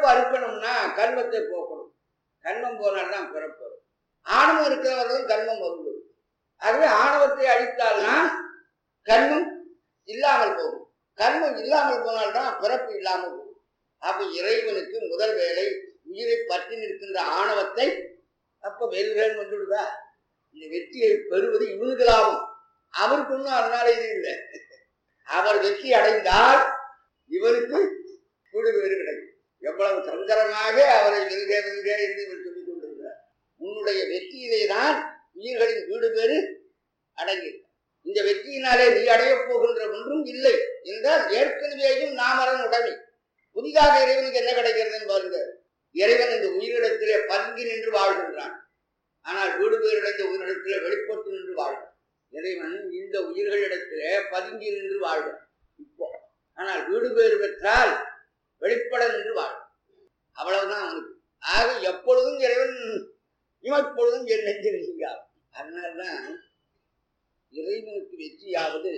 அறுக்கணும்னா கர்மத்தை போக்கணும். கர்மம் போனால்தான் பிறப்பு. ஆணவம் இருக்கிறவர்களும் கர்மம் வந்து. ஆகவே ஆணவத்தை அழித்தால்னா கர்மம் இல்லாமல் போகும். கர்மம் இல்லாமல் போனால்தான் பிறப்பு இல்லாமல் போகும். அப்ப இறைவனுக்கு முதல் வேலை உயிரை பற்றி நிற்கின்ற ஆணவத்தை அப்ப வெல்கள் வந்துடுதா. இந்த வெற்றியை பெறுவது இவனுக்களாகும். அவருக்கு ஒன்றும் அதனால இது இல்லை. அவர் வெற்றி அடைந்தால் இவருக்கு வீடு வேறு கிடைக்கும். எவ்வளவு சங்கரமாக அவரை வெல்க வெல்க என்று இவர் சொல்லிக் கொண்டிருக்கிறார். உன்னுடைய வெற்றியிலே தான் உயிர்களின் வீடு பேறு அடங்கி. இந்த வெற்றியினாலே நீ அடையப் போகின்ற ஒன்றும் இல்லை என்றால் ஏற்கனவேயும் நாமரன் உடைமை. புதிதாக இறைவனுக்கு என்ன கிடைக்கிறதுன்னு பாருங்க. இறைவன் இந்த உயிரிடத்திலே பதுங்கி நின்று வாழ்கின்றான். ஆனால் வீடு பேரிடத்த உயிரிடத்திலே வெளிப்பட்டு நின்று வாழ்கிறான். இறைவன் இந்த உயிர்களிடத்திலே பதுங்கி நின்று வாழ்கிறான் இப்போ. ஆனால் வீடு பேறு பெற்றால் வெளிப்பட நின்று வாழ்கிறான். அவ்வளவுதான் அவனுக்கு. ஆக எப்பொழுதும் இறைவன் இமைப்பொழுதும் என் நெஞ்சிருக்கிறார். அதனால்தான் இறைவனுக்கு வெற்றியாவது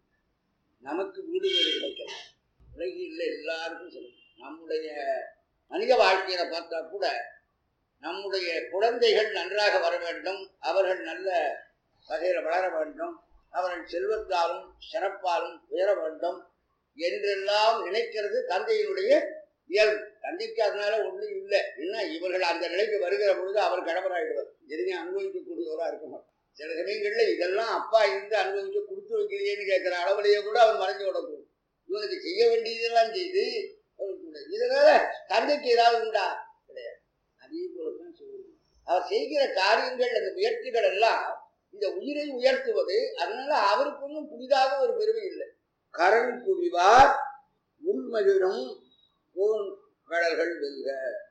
நமக்கு வீடு பேறு கிடைக்கிறது. உலகில் எல்லாருக்கும் சொல்லும். நம்முடைய மனித வாழ்க்கையில பார்த்தா கூட நம்முடைய குழந்தைகள் நன்றாக வர வேண்டும், அவர்கள் நல்ல வகையில் வளர வேண்டும், அவர்கள் செல்வத்தாலும் சிறப்பாலும் உயர வேண்டும் என்றெல்லாம் நினைக்கிறது தந்தையினுடைய இயல்பு. தந்தைக்கு அதனால ஒன்றும் இல்லை. என்ன இவர்கள் அந்த நிலைக்கு வருகிற பொழுது அவர் கடவராயிடுவார். எதுவுமே அனுபவிக்கக்கூடியவராக இருக்க மாட்டார். சில சமயங்களில் இதெல்லாம் அப்பா இருந்து அனுபவிக்க கொடுத்து வைக்கிறேன்னு கேட்கிற அளவிலேயே கூட அவர் மறைஞ்சு விடக்கூடும். இவனுக்கு செய்ய வேண்டியதெல்லாம் செய்து இதனால தந்தைக்கு ஏதாவது உண்டா? கிடையாது. அதே போலதான் சொல்லுங்க. அவர் செய்கிற காரியங்கள் அந்த முயற்சிகள் எல்லாம் இந்த உயிரை உயர்த்துவது. அதனால அவருக்கு ஒன்றும் புதிதாக ஒரு பெருமை இல்லை. கரண் குவிவார் உண்மையிலும் போன் கடல்கள் வெல்க,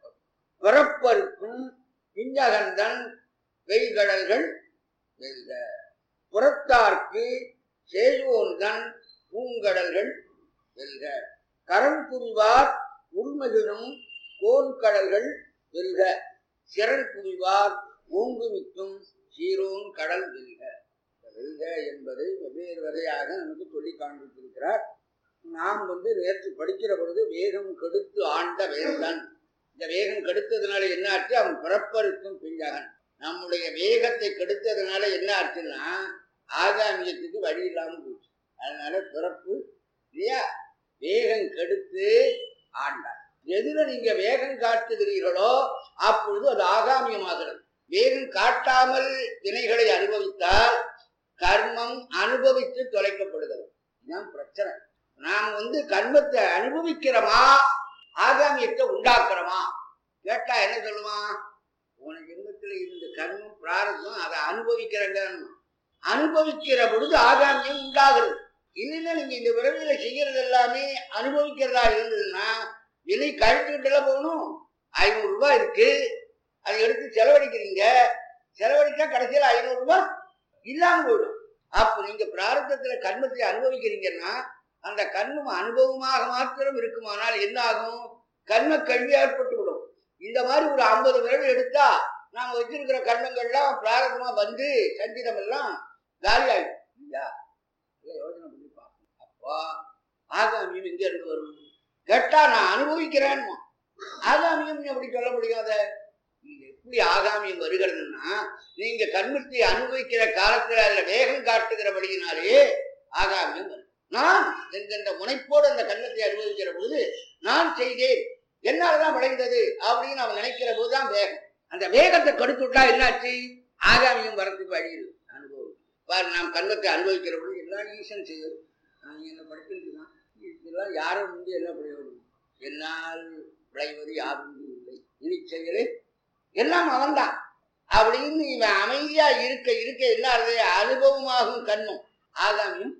பிறப்பருக்கும் பிஞ்சகந்தன் வெய்கடல்கள் வெல்க, புறத்தார்க்கு சேயோன்தன் பூங்கடல்கள் வெல்க, கரண் குவிவார் உண்மையிலும் கோன் கடல்கள் வெல்க, சிறன் குவிவார் ஓங்குமிக்கும் சீரோன் கடல் வெல்க. வெல்க என்பதை வெவ்வேறு வகையாக நமக்கு சொல்லி காண்பித்திருக்கிறார். நாம் நேற்று படிக்கிற பொழுது வேகம் கெடுத்து ஆண்ட வேந்தன். இந்த வேகம் கெடுத்ததுனால என்ன ஆச்சு? அவன் பிறப்பருக்கும் பிஞ்சகன். நம்முடைய வேகத்தை கெடுத்ததுனால என்ன ஆச்சுன்னா ஆகாமியத்துக்கு வழி இல்லாமல் போச்சு. அதனால பிறப்பு இல்லையா, வேகம் கெடுத்து ஆண்டார். எதுல நீங்க வேகம் காட்டுகிறீர்களோ அப்பொழுது அது ஆகாமியமாகிறது. வேகம் காட்டாமல் வினைகளை அனுபவித்தால் கர்மம் அனுபவித்து தொலைக்கப்படுகிறது. இதுதான் பிரச்சனை. நாம் கர்மத்தை அனுபவிக்கிறோமா ஆகாமியத்தை உண்டாக்குறோமா கேட்டா என்ன சொல்லுவான்? உன ஜென்மத்தில் இருந்த கர்மம் பிராரத்தம் அதை அனுபவிக்கிறங்க. அனுபவிக்கிற பொழுது ஆகாமியம் உண்டாகிறது. இல்லைன்னா நீங்க இந்த விரைவில் செய்யறது எல்லாமே அனுபவிக்கிறதா இருந்ததுன்னா விலை கழிச்சுக்கிட்டுல போகணும். 500 ரூபாய் இருக்கு, அதை எடுத்து செலவழிக்கிறீங்க. செலவழிச்சா கடைசியில் 500 ரூபாய் இல்லாம போயிடும். அப்ப நீங்க பிராரத்தத்துல கர்மத்தை அனுபவிக்கிறீங்கன்னா அந்த கர்மம் அனுபவமாக மாத்திரம் இருக்குமானால் என்ன ஆகும்? கர்ம கல்வி ஏற்பட்டு விடும். இந்த மாதிரி ஒரு 50 விரல் எடுத்தா நாம வச்சிருக்கிற கர்மங்கள்லாம் பிராரத்தமா சஞ்சிதம் எல்லாம் காலி ஆயிடும் இல்லையா? யோசனை பண்ணி பார்க்கணும். அப்போ ஆகாமியம் எங்க இருந்து வரும் கேட்டா நான் அனுபவிக்கிறேன். ஆகாமியம் எப்படி சொல்ல முடியாத? எப்படி ஆகாமியம் வருகிறதுன்னா நீங்க கர்மத்தை அனுபவிக்கிற காலத்துல அதுல வேகம் காட்டுகிறபடியினாலே ஆகாமியம் வரும். நான் என்கின்ற முனைப்போடு அந்த கர்மத்தை அனுபவிக்கிற போது நான் செய்தேன், என்னாலதான் விளைந்தது அப்படின்னு அவன் நினைக்கிற போதுதான் வேகம். அந்த வேகத்தை கெடுத்துட்டா என்னாச்சு? ஆகாமியம் வரத்துக்கு வழியுது. அனுபவம் பாரு. நாம் கர்மத்தை அனுபவிக்கிற போது எல்லாம் ஈசன் செய்யும். நான் என்ன படிச்சிருக்கேன், இதெல்லாம் யாரும் முந்தி என்ன பிரயோஜனம்? என்னால் விளைவது யாரும் இல்லை, இனி செயலே எல்லாம் அவன்தான் அப்படின்னு இவன் அமைதியா இருக்க இருக்க எல்லாருடைய அனுபவமாகும் கர்மம் ஆகாமியும்.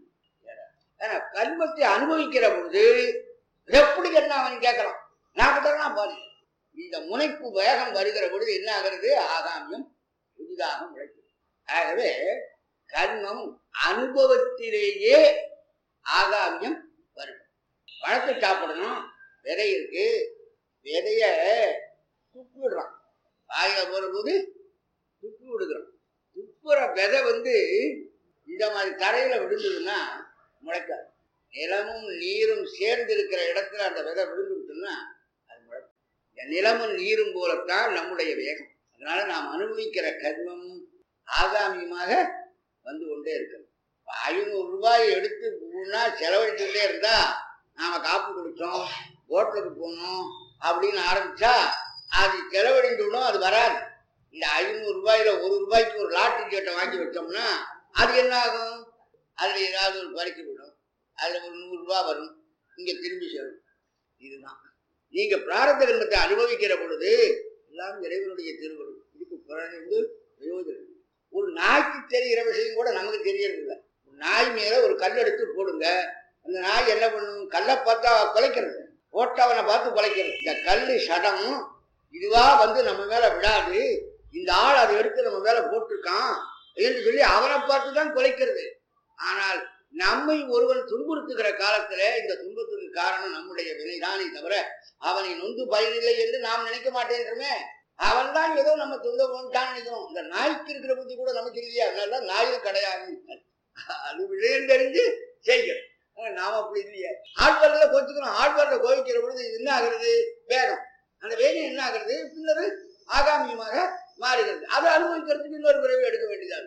கர்மத்தை அனுபவிக்கிற பொழுது எப்படி என்ன அவன் கேட்கலாம்? நான் கிட்டலாம் பாரு. இந்த முனைப்பு வேகம் வருகிற பொழுது என்ன ஆகிறது? ஆகாமியம் புதிதாக முளைக்கும். ஆகவே கர்மம் அனுபவத்திலேயே ஆகாமியம் வரும். பழத்தை சாப்பிடணும், விதை இருக்கு, விதைய துப்பி விடுறான். வாயில போற போது துப்பி விடுகிறோம். துப்புற விதை இந்த மாதிரி தரையில விழுந்ததுன்னா முளைக்காது. நிலமும் நீரும் சேர்ந்து இருக்கிற இடத்துல அந்த விதை விழுந்து விட்டுன்னா அது முளைக்கும். நிலமும் நீரும் போலத்தான் நம்முடைய வேகம். அதனால நாம் அனுபவிக்கிற கர்மம் ஆகாமியமாக வந்து கொண்டே இருக்கிறது. 500 ரூபாய் எடுத்து செலவழிச்சுக்கிட்டே இருந்தா நாம காப்பு குடிச்சோம், ஹோட்டலுக்கு போனோம் அப்படின்னு ஆரம்பிச்சா அது செலவழிஞ்சுடும், அது வராது. இந்த 500 ரூபாயில 1 ரூபாய்க்கு ஒரு லாட்டரி சீட்டை வாங்கி வச்சோம்னா அது என்ன ஆகும்? அதுல ஏதாவது ஒரு பறிச்சு விடும், அதுல ஒரு 100 ரூபாய் வரும், இங்க திரும்பி சேரும். இதுதான் நீங்க பிராரப்த கர்மத்தை அனுபவிக்கிற பொழுது எல்லாம் இறைவனுடைய திருவருள். இதுக்கு பிறகு பிரயோஜனம். ஒரு நாய்க்கு தெரிகிற விஷயம் கூட நமக்கு தெரியறதில்லை. நாய் மேல ஒரு கல் எடுத்து போடுங்க, அந்த நாய் என்ன பண்ணும்? கல்லை பார்த்தா குலைக்கிறது, ஓட்டவனை பார்த்து குலைக்கிறது. இந்த கல் சடம் இதுவா வந்து நம்ம மேல விடாது, இந்த ஆள் அதை எடுத்து நம்ம மேல போட்டிருக்கான் என்று சொல்லி அவனை பார்த்து தான் குலைக்கிறது. ஆனால் நம்மை ஒருவன் துன்புறுத்துகிற காலத்துல இந்த துன்பத்துக்கு காரணம் நம்முடைய வினைதானே தவிர அவனை நொந்து பயனில்லை என்று நாம் நினைக்க மாட்டேன்றமே. அவன் தான் ஏதோ நம்ம துன்பம் நினைக்கிறோம். இந்த நாய்க்கு இருக்கிற புத்தி கூட நமக்கு இல்லையா? அதனால நாயில் கிடையாது, அது விஷயம் தெரிஞ்சு செய்கிறோம். நாம அப்படி இல்லையே. ஆழ்வார்ல கோச்சுக்கிறோம். ஆழ்வார்ல கோவிக்கிற பொழுது என்ன ஆகிறது? வேகம். அந்த வேகம் என்ன ஆகிறது? பின்னர் ஆகாமியமாக மாறுகிறது. அதை அனுபவிக்கிறதுக்கு இன்னொரு பிறகு எடுக்க வேண்டியதாக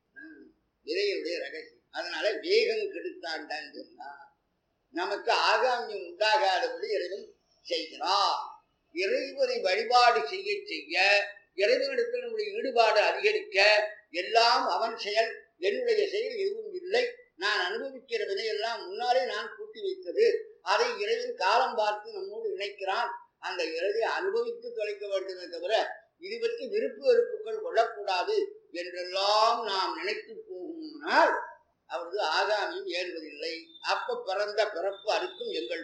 இறைவனுடைய ரகசியம். அதனால வேகம் கெடுத்தாண்டான்னு சொன்னா நமக்கு ஆகாமியம் உண்டாகாதபடி இறைவன் செய்கிறார். இறைவனை வழிபாடு செய்ய செய்ய இறைவனிடத்தில் நம்முடைய ஈடுபாடு அதிகரிக்க எல்லாம் அவன் செயல், என்னுடைய செயல் எதுவும் இல்லை. நான் அனுபவிக்கிற வினையெல்லாம் முன்னாலே நான் கூட்டி வைத்தது. அதை இறைவன் காலம் பார்த்து நம்மோடு இணைக்கிறான். அந்த இறைவை அனுபவித்து தொலைக்க வேண்டுமே தவிர இது பற்றி விருப்பு வெறுப்புகள் கொள்ளக்கூடாது என்றெல்லாம் நாம் நினைத்து போகும்னால் அவரது ஆகாமியம் ஏறுவதில்லை. அப்ப பிறந்த பிறப்பு அறுக்கும் எங்கள்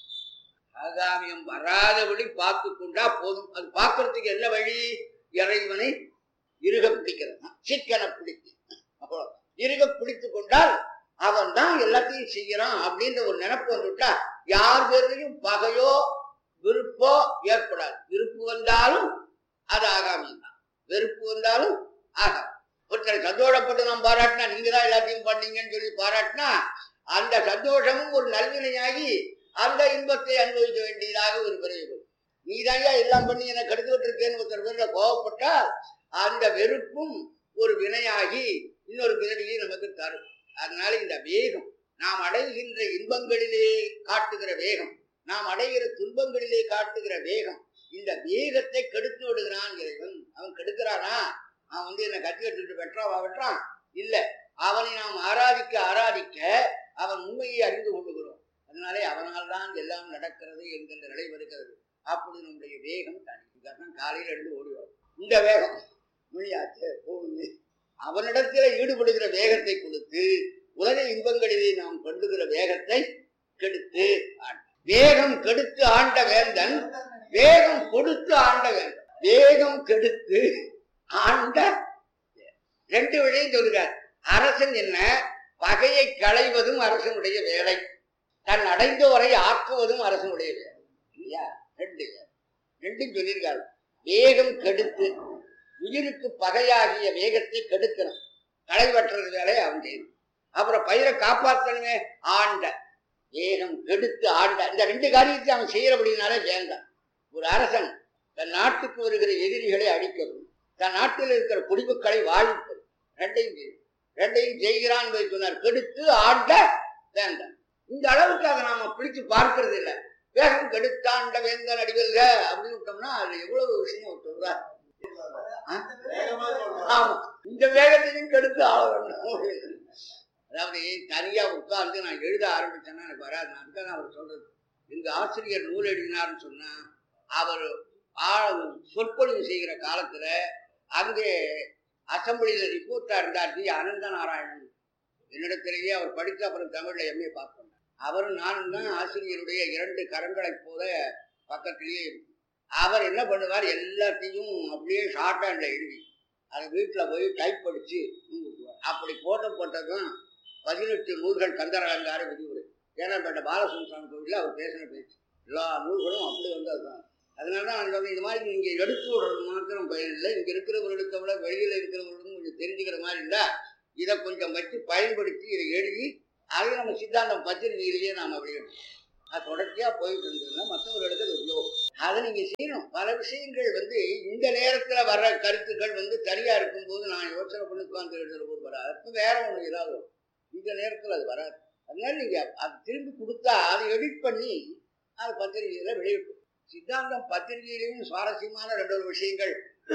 ஆகாமியம் வராதபடி பார்த்து கொண்டா போதும். அது பார்க்கறதுக்கு என்ன வழி? இறைவனை இருக பிடிக்கிறது, சிக்கன பிடித்து அப்போ இருக பிடித்து கொண்டால் அவன் தான் எல்லாத்தையும் செய்யறான் அப்படின்ற ஒரு நினைப்பு வந்துட்டா யார் பேர்லையும் பகையோ விருப்போ ஏற்படாது. விருப்பு வந்தாலும் அது ஆகாமியம் தான், வெறுப்பு வந்தாலும் ஆகாம். ஒருத்தரை சந்தோஷப்பட்டு நாம் பாராட்டினா நீங்க தான் எல்லாத்தையும் பண்ணீங்கன்னு சொல்லி பாராட்டினா அந்த சந்தோஷமும் ஒரு நல்வினையாகி அந்த இன்பத்தை அனுபவிக்க வேண்டியதாக ஒரு பிறகு. நீ தாங்க எல்லாம் பண்ணி எனக்கு கெடுத்துக்கிட்டு இருக்கேன்னு ஒருத்தர் பேர்ல கோவப்பட்டால் அந்த வெறுப்பும் ஒரு வினையாகி இன்னொரு பிறவியை நமக்கு தரும். அதனால இந்த வேகம் நாம் அடைகின்ற இன்பங்களிலே காட்டுகிற வேகம், நாம் அடைகிற துன்பங்களிலே காட்டுகிற வேகம், இந்த வேகத்தை கெடுத்து விடுகிறான் இறைவன். அவன் கெடுக்கிறானா? அவன் வந்து என்னை கட்டி கட்டுட்டு வெட்டுறான் இல்லை. அவனை நாம் ஆராதிக்க ஆராதிக்க அவன் உண்மையை அறிந்து கொள்ளுகிறோம். அதனாலே அவனால் தான் எல்லாம் நடக்கிறது என்கின்ற நிலை வருகிறது. அப்படி நம்முடைய வேகம் தனி காலையில் எழுந்து ஓடுவோம். இந்த வேகம் மொழியாச்சு போகுது. அவனிடத்தில் ஈடுபடுகிற வேகத்தை கொடுத்து உலக இன்பங்களிலே நாம் கொண்டுகிற வேகத்தை கெடுத்து வேகம் கெடுத்து ஆண்ட வேந்தன் வேகம் கொடுத்து ஆண்ட வேந்தன். வேகம் கெடுத்து ஆண்ட ரெண்டு வழியும் சொல்கிறார். அரசன் என்ன? பகையை களைவதும் அரசனுடைய வேலை, தன் அடைந்தவரை ஆக்குவதும் அரசனுடைய வேலை இல்லையா? ரெண்டும் சொல்லியிருக்காரு. வேகம் கெடுத்து உயிருக்கு பகையாகிய வேகத்தை கெடுக்கணும், களைவற்றது வேலை அவன் செய்யணும். அப்புறம் பயிரை காப்பாற்றணுமே, ஆண்ட வேகம் கெடுத்து ஆண்ட. இந்த ரெண்டு காரியத்தை அவன் செய்யறபடினாலே வேண்டாம். ஒரு அரசன் தன் நாட்டுக்கு வருகிற எதிரிகளை அழிக்கவும், தன் நாட்டில் இருக்கிற குடிமக்களை வாழ்விப்பது, ரெண்டையும் செய்கிறான் என்று சொன்னார். கெடுத்து ஆண்ட வேண்டாம். இந்த அளவுக்கு அதை நாம பிடிச்சு பார்க்கறது இல்லை. வேகம் கெடுத்தாண்ட வேந்தன் அடிவல்க அப்படின்னு விட்டோம்னா அது எவ்வளவு விஷயம் சொல்றார். ஆமா, இந்த வேகத்தையும் கெடுத்து ஆள வேண்டும். அதாவது தனியா உட்கார்ந்து நான் எழுத ஆரம்பிச்சேன்னா எனக்கு வராது. அதுக்காக அவர் சொல்றது, எங்க ஆசிரியர் நூல் எழுதினார்னு சொன்னா அவர் சொற்பொழிவு செய்கிற காலத்துல அங்கே அசம்பிளியில ரிப்போர்ட்டா இருந்தார் டி அனந்த நாராயணன். என்னிடத்திலேயே அவர் படித்து அப்புறம் தமிழ்ல எம்ஏ பாஸ் பண்ணார். அவரும் நானும் தான் ஆசிரியருடைய 2 கரங்களை போல பக்கத்திலேயே இருக்கு. அவர் என்ன பண்ணுவார், எல்லாத்தையும் அப்படியே ஷார்ட் ஹேண்ட்ல எழுதி அதை வீட்டில் போய் டைப் படிச்சு அப்படி போட்டதும் 18 நூல்கள் கந்தர் அலங்கார விதிமுறை. ஏன்னா பாலசுந்தரம் கோவிலில் அவர் பேசின பேச்சு எல்லா நூல்களும் அப்படி வந்து அதுதான். அதனால தான் நான் சொல்றேன், இந்த மாதிரி நீங்க எடுத்து விடுறது மாத்திரம் பயனில்லை. இங்க இருக்கிறவர்களுக்கு விட வெளியில இருக்கிறவர்களுக்கும் கொஞ்சம் தெரிஞ்சுக்கிற மாதிரி இருந்தா இதை கொஞ்சம் வச்சு பயன்படுத்தி இதை எழுதி அதை நம்ம சித்தாந்தம் பத்திரிகையிலேயே நாம் வெளியிடணும். அது தொடர்ச்சியா போயிட்டு இருந்ததுன்னா மற்றவர்களுக்கு அது உபயோகம். அதை நீங்க செய்யணும். பல விஷயங்கள் இந்த நேரத்துல வர்ற கருத்துக்கள் தனியா இருக்கும்போது நான் யோசனை பண்ணி உட்கார்ந்து எழுதுற போது வராது. அப்ப வேற ஒண்ணு ஏதாவது வரும். இந்த நேரத்துல அது வராது. அதனால நீங்க அது திரும்பி கொடுத்தா அதை எடிட் பண்ணி அது பத்திரிகையில வெளியிட்டோம். சித்தாந்தம் பத்திரிகையிலையும் சுவாரஸ்யமான 2 விஷயங்கள்.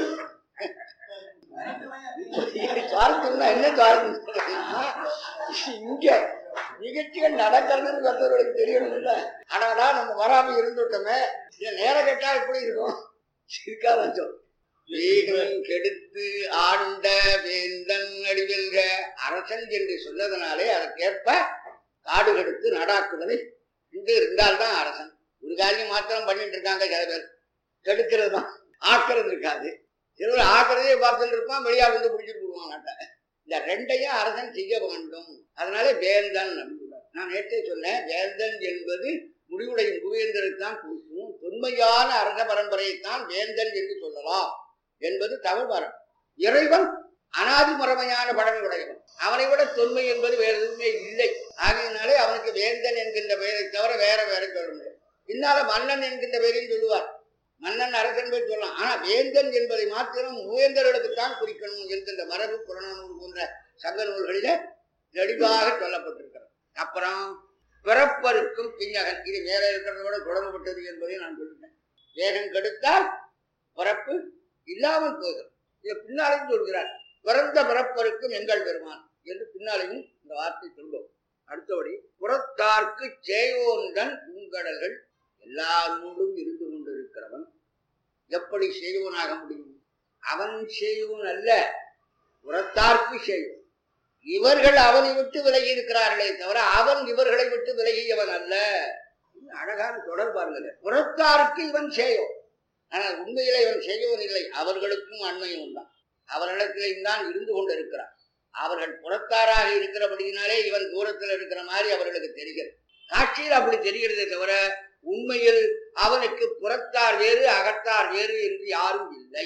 சுவாரஸ்யம்னா என்ன சுவாரஸ்யம் சொல்றீங்கன்னா, இங்க நிகழ்ச்சிகள் நடக்கிறதுன்னு கருத்தவர்களுக்கு தெரியணும்ல. ஆனாடா நம்ம வராம இருந்துட்டோமே, நேரம் கேட்டா எப்படி இருக்கும்? சிரிக்காதான் வேகம் கெடுத்து ஆண்ட வேந்தன் அடிவெல்க அரசன் என்று சொன்னதனாலே அதற்கேற்ப காடு கெடுத்து நடாக்குவதை இன்று இருந்தால்தான் அரசன். ஒரு காரியம் மாத்திரம் பண்ணிட்டு இருக்காங்க சில பேர், கெடுக்கிறது தான், ஆக்கிறது இருக்காது. சிலர் ஆக்கிறதே பார்த்துட்டு இருப்பான், வெளியால் பிடிச்சிட்டு போடுவான் நாட்டை. இந்த 2ஐயும் அரசன் செய்ய வேண்டும். அதனால வேந்தன் நம்பினார். நான் நேற்றே சொன்னேன், வேந்தன் என்பது முடிவுடையும் குவேந்தருக்குத்தான் கொடுக்கும். தொன்மையான அரச பரம்பரையைத்தான் வேந்தன் என்று சொல்லலாம் என்பது தமிழ் மரம். இறைவன் அனாதி முறைமையான பழமை உடையவன். அவனை விட தொன்மை என்பது வேற எதுவுமே இல்லை. ஆகையினாலே அவனுக்கு வேந்தன் என்கின்ற பெயரை தவிர வேற சொல்ல முடியாது. பின்னால மன்னன் என்கின்ற பெயரையும் சொல்லுவார். மன்னன் அரசன் போய் சொல்லலாம். ஆனா வேந்தன் என்பதை மாத்திரம் மூவேந்தர்களுக்குத்தான் குறிக்கணும் என்கின்ற மரபு புறநானூறு போன்ற சங்க நூல்களில தெளிவாக சொல்லப்பட்டிருக்கிறது. அப்புறம் பிறப்பருக்கும் பிஞ்சகன், இது மேலே இருக்கிறதோட தொடங்கப்பட்டது என்பதை நான் சொல்லிட்டேன். வேகம் கெடுத்தால் பிறப்பு இல்லாமல் போகிறது. இதை பின்னாலையும் சொல்கிறார். பிறந்த பிறப்பருக்கும் எங்கள் பெருமான் என்று பின்னாலையும் இந்த வார்த்தை சொல்வோம். அடுத்தபடி புறத்தார்க்கு சேயோன்தன் பூங்கடல்கள் எல்லா நூலும் இருந்து கொண்டிருக்கிறவன் எப்படி செய்யோனாக முடியும்? அவன் செய்யோன் அல்ல, புறத்தார்க்கு செய்யோன். இவர்கள் அவனை விட்டு விலகி இருக்கிறார்களே தவிர அவன் இவர்களை விட்டு விலகியவன் அல்ல. அழகான தொடர் பாருங்கள். புறத்தாருக்கு இவன் செய்யோன், ஆனால் உண்மையிலே இவன் செய்யோன் இல்லை. அவர்களுக்கும் அண்மையும் தான், அவர்களிடத்திலையும் தான் இருந்து கொண்டிருக்கிறான். அவர்கள் புறத்தாராக இருக்கிறபடியினாலே இவன் தூரத்தில் இருக்கிற மாதிரி அவர்களுக்கு தெரிகிறது. காட்சியில் அப்படி தெரிகிறதே தவிர உண்மையில் அவனுக்கு புறத்தார் வேறு அகத்தார் வேறு என்று யாரும் இல்லை.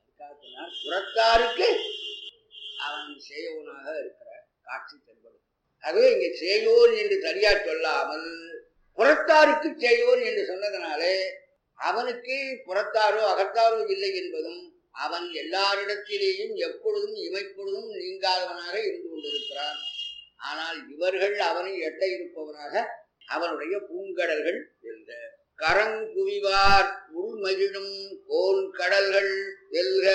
புறத்தாருக்கு அவன் செய்யோனாக இருக்கிற காட்சி தென்படும். ஆகவே இங்கே செய்யோன் என்று சரியா சொல்லாமல் புறத்தாருக்கு செய்யோன் என்று சொன்னதனாலே அவனுக்கு புறத்தாரோ அகத்தாரோ இல்லை என்பதும், அவன் எல்லாரிடத்திலேயும் எப்பொழுதும் இமைப்பொழுதும் நீங்காதவனாக இருந்து கொண்டிருக்கிறான். ஆனால் இவர்கள் அவனை எட்ட இருப்பவனாக அவனுடைய பூங்கடல்கள் என்ற கரங்குவிவார் உள்மகிழும் கோல் கடல்கள் வெல்க.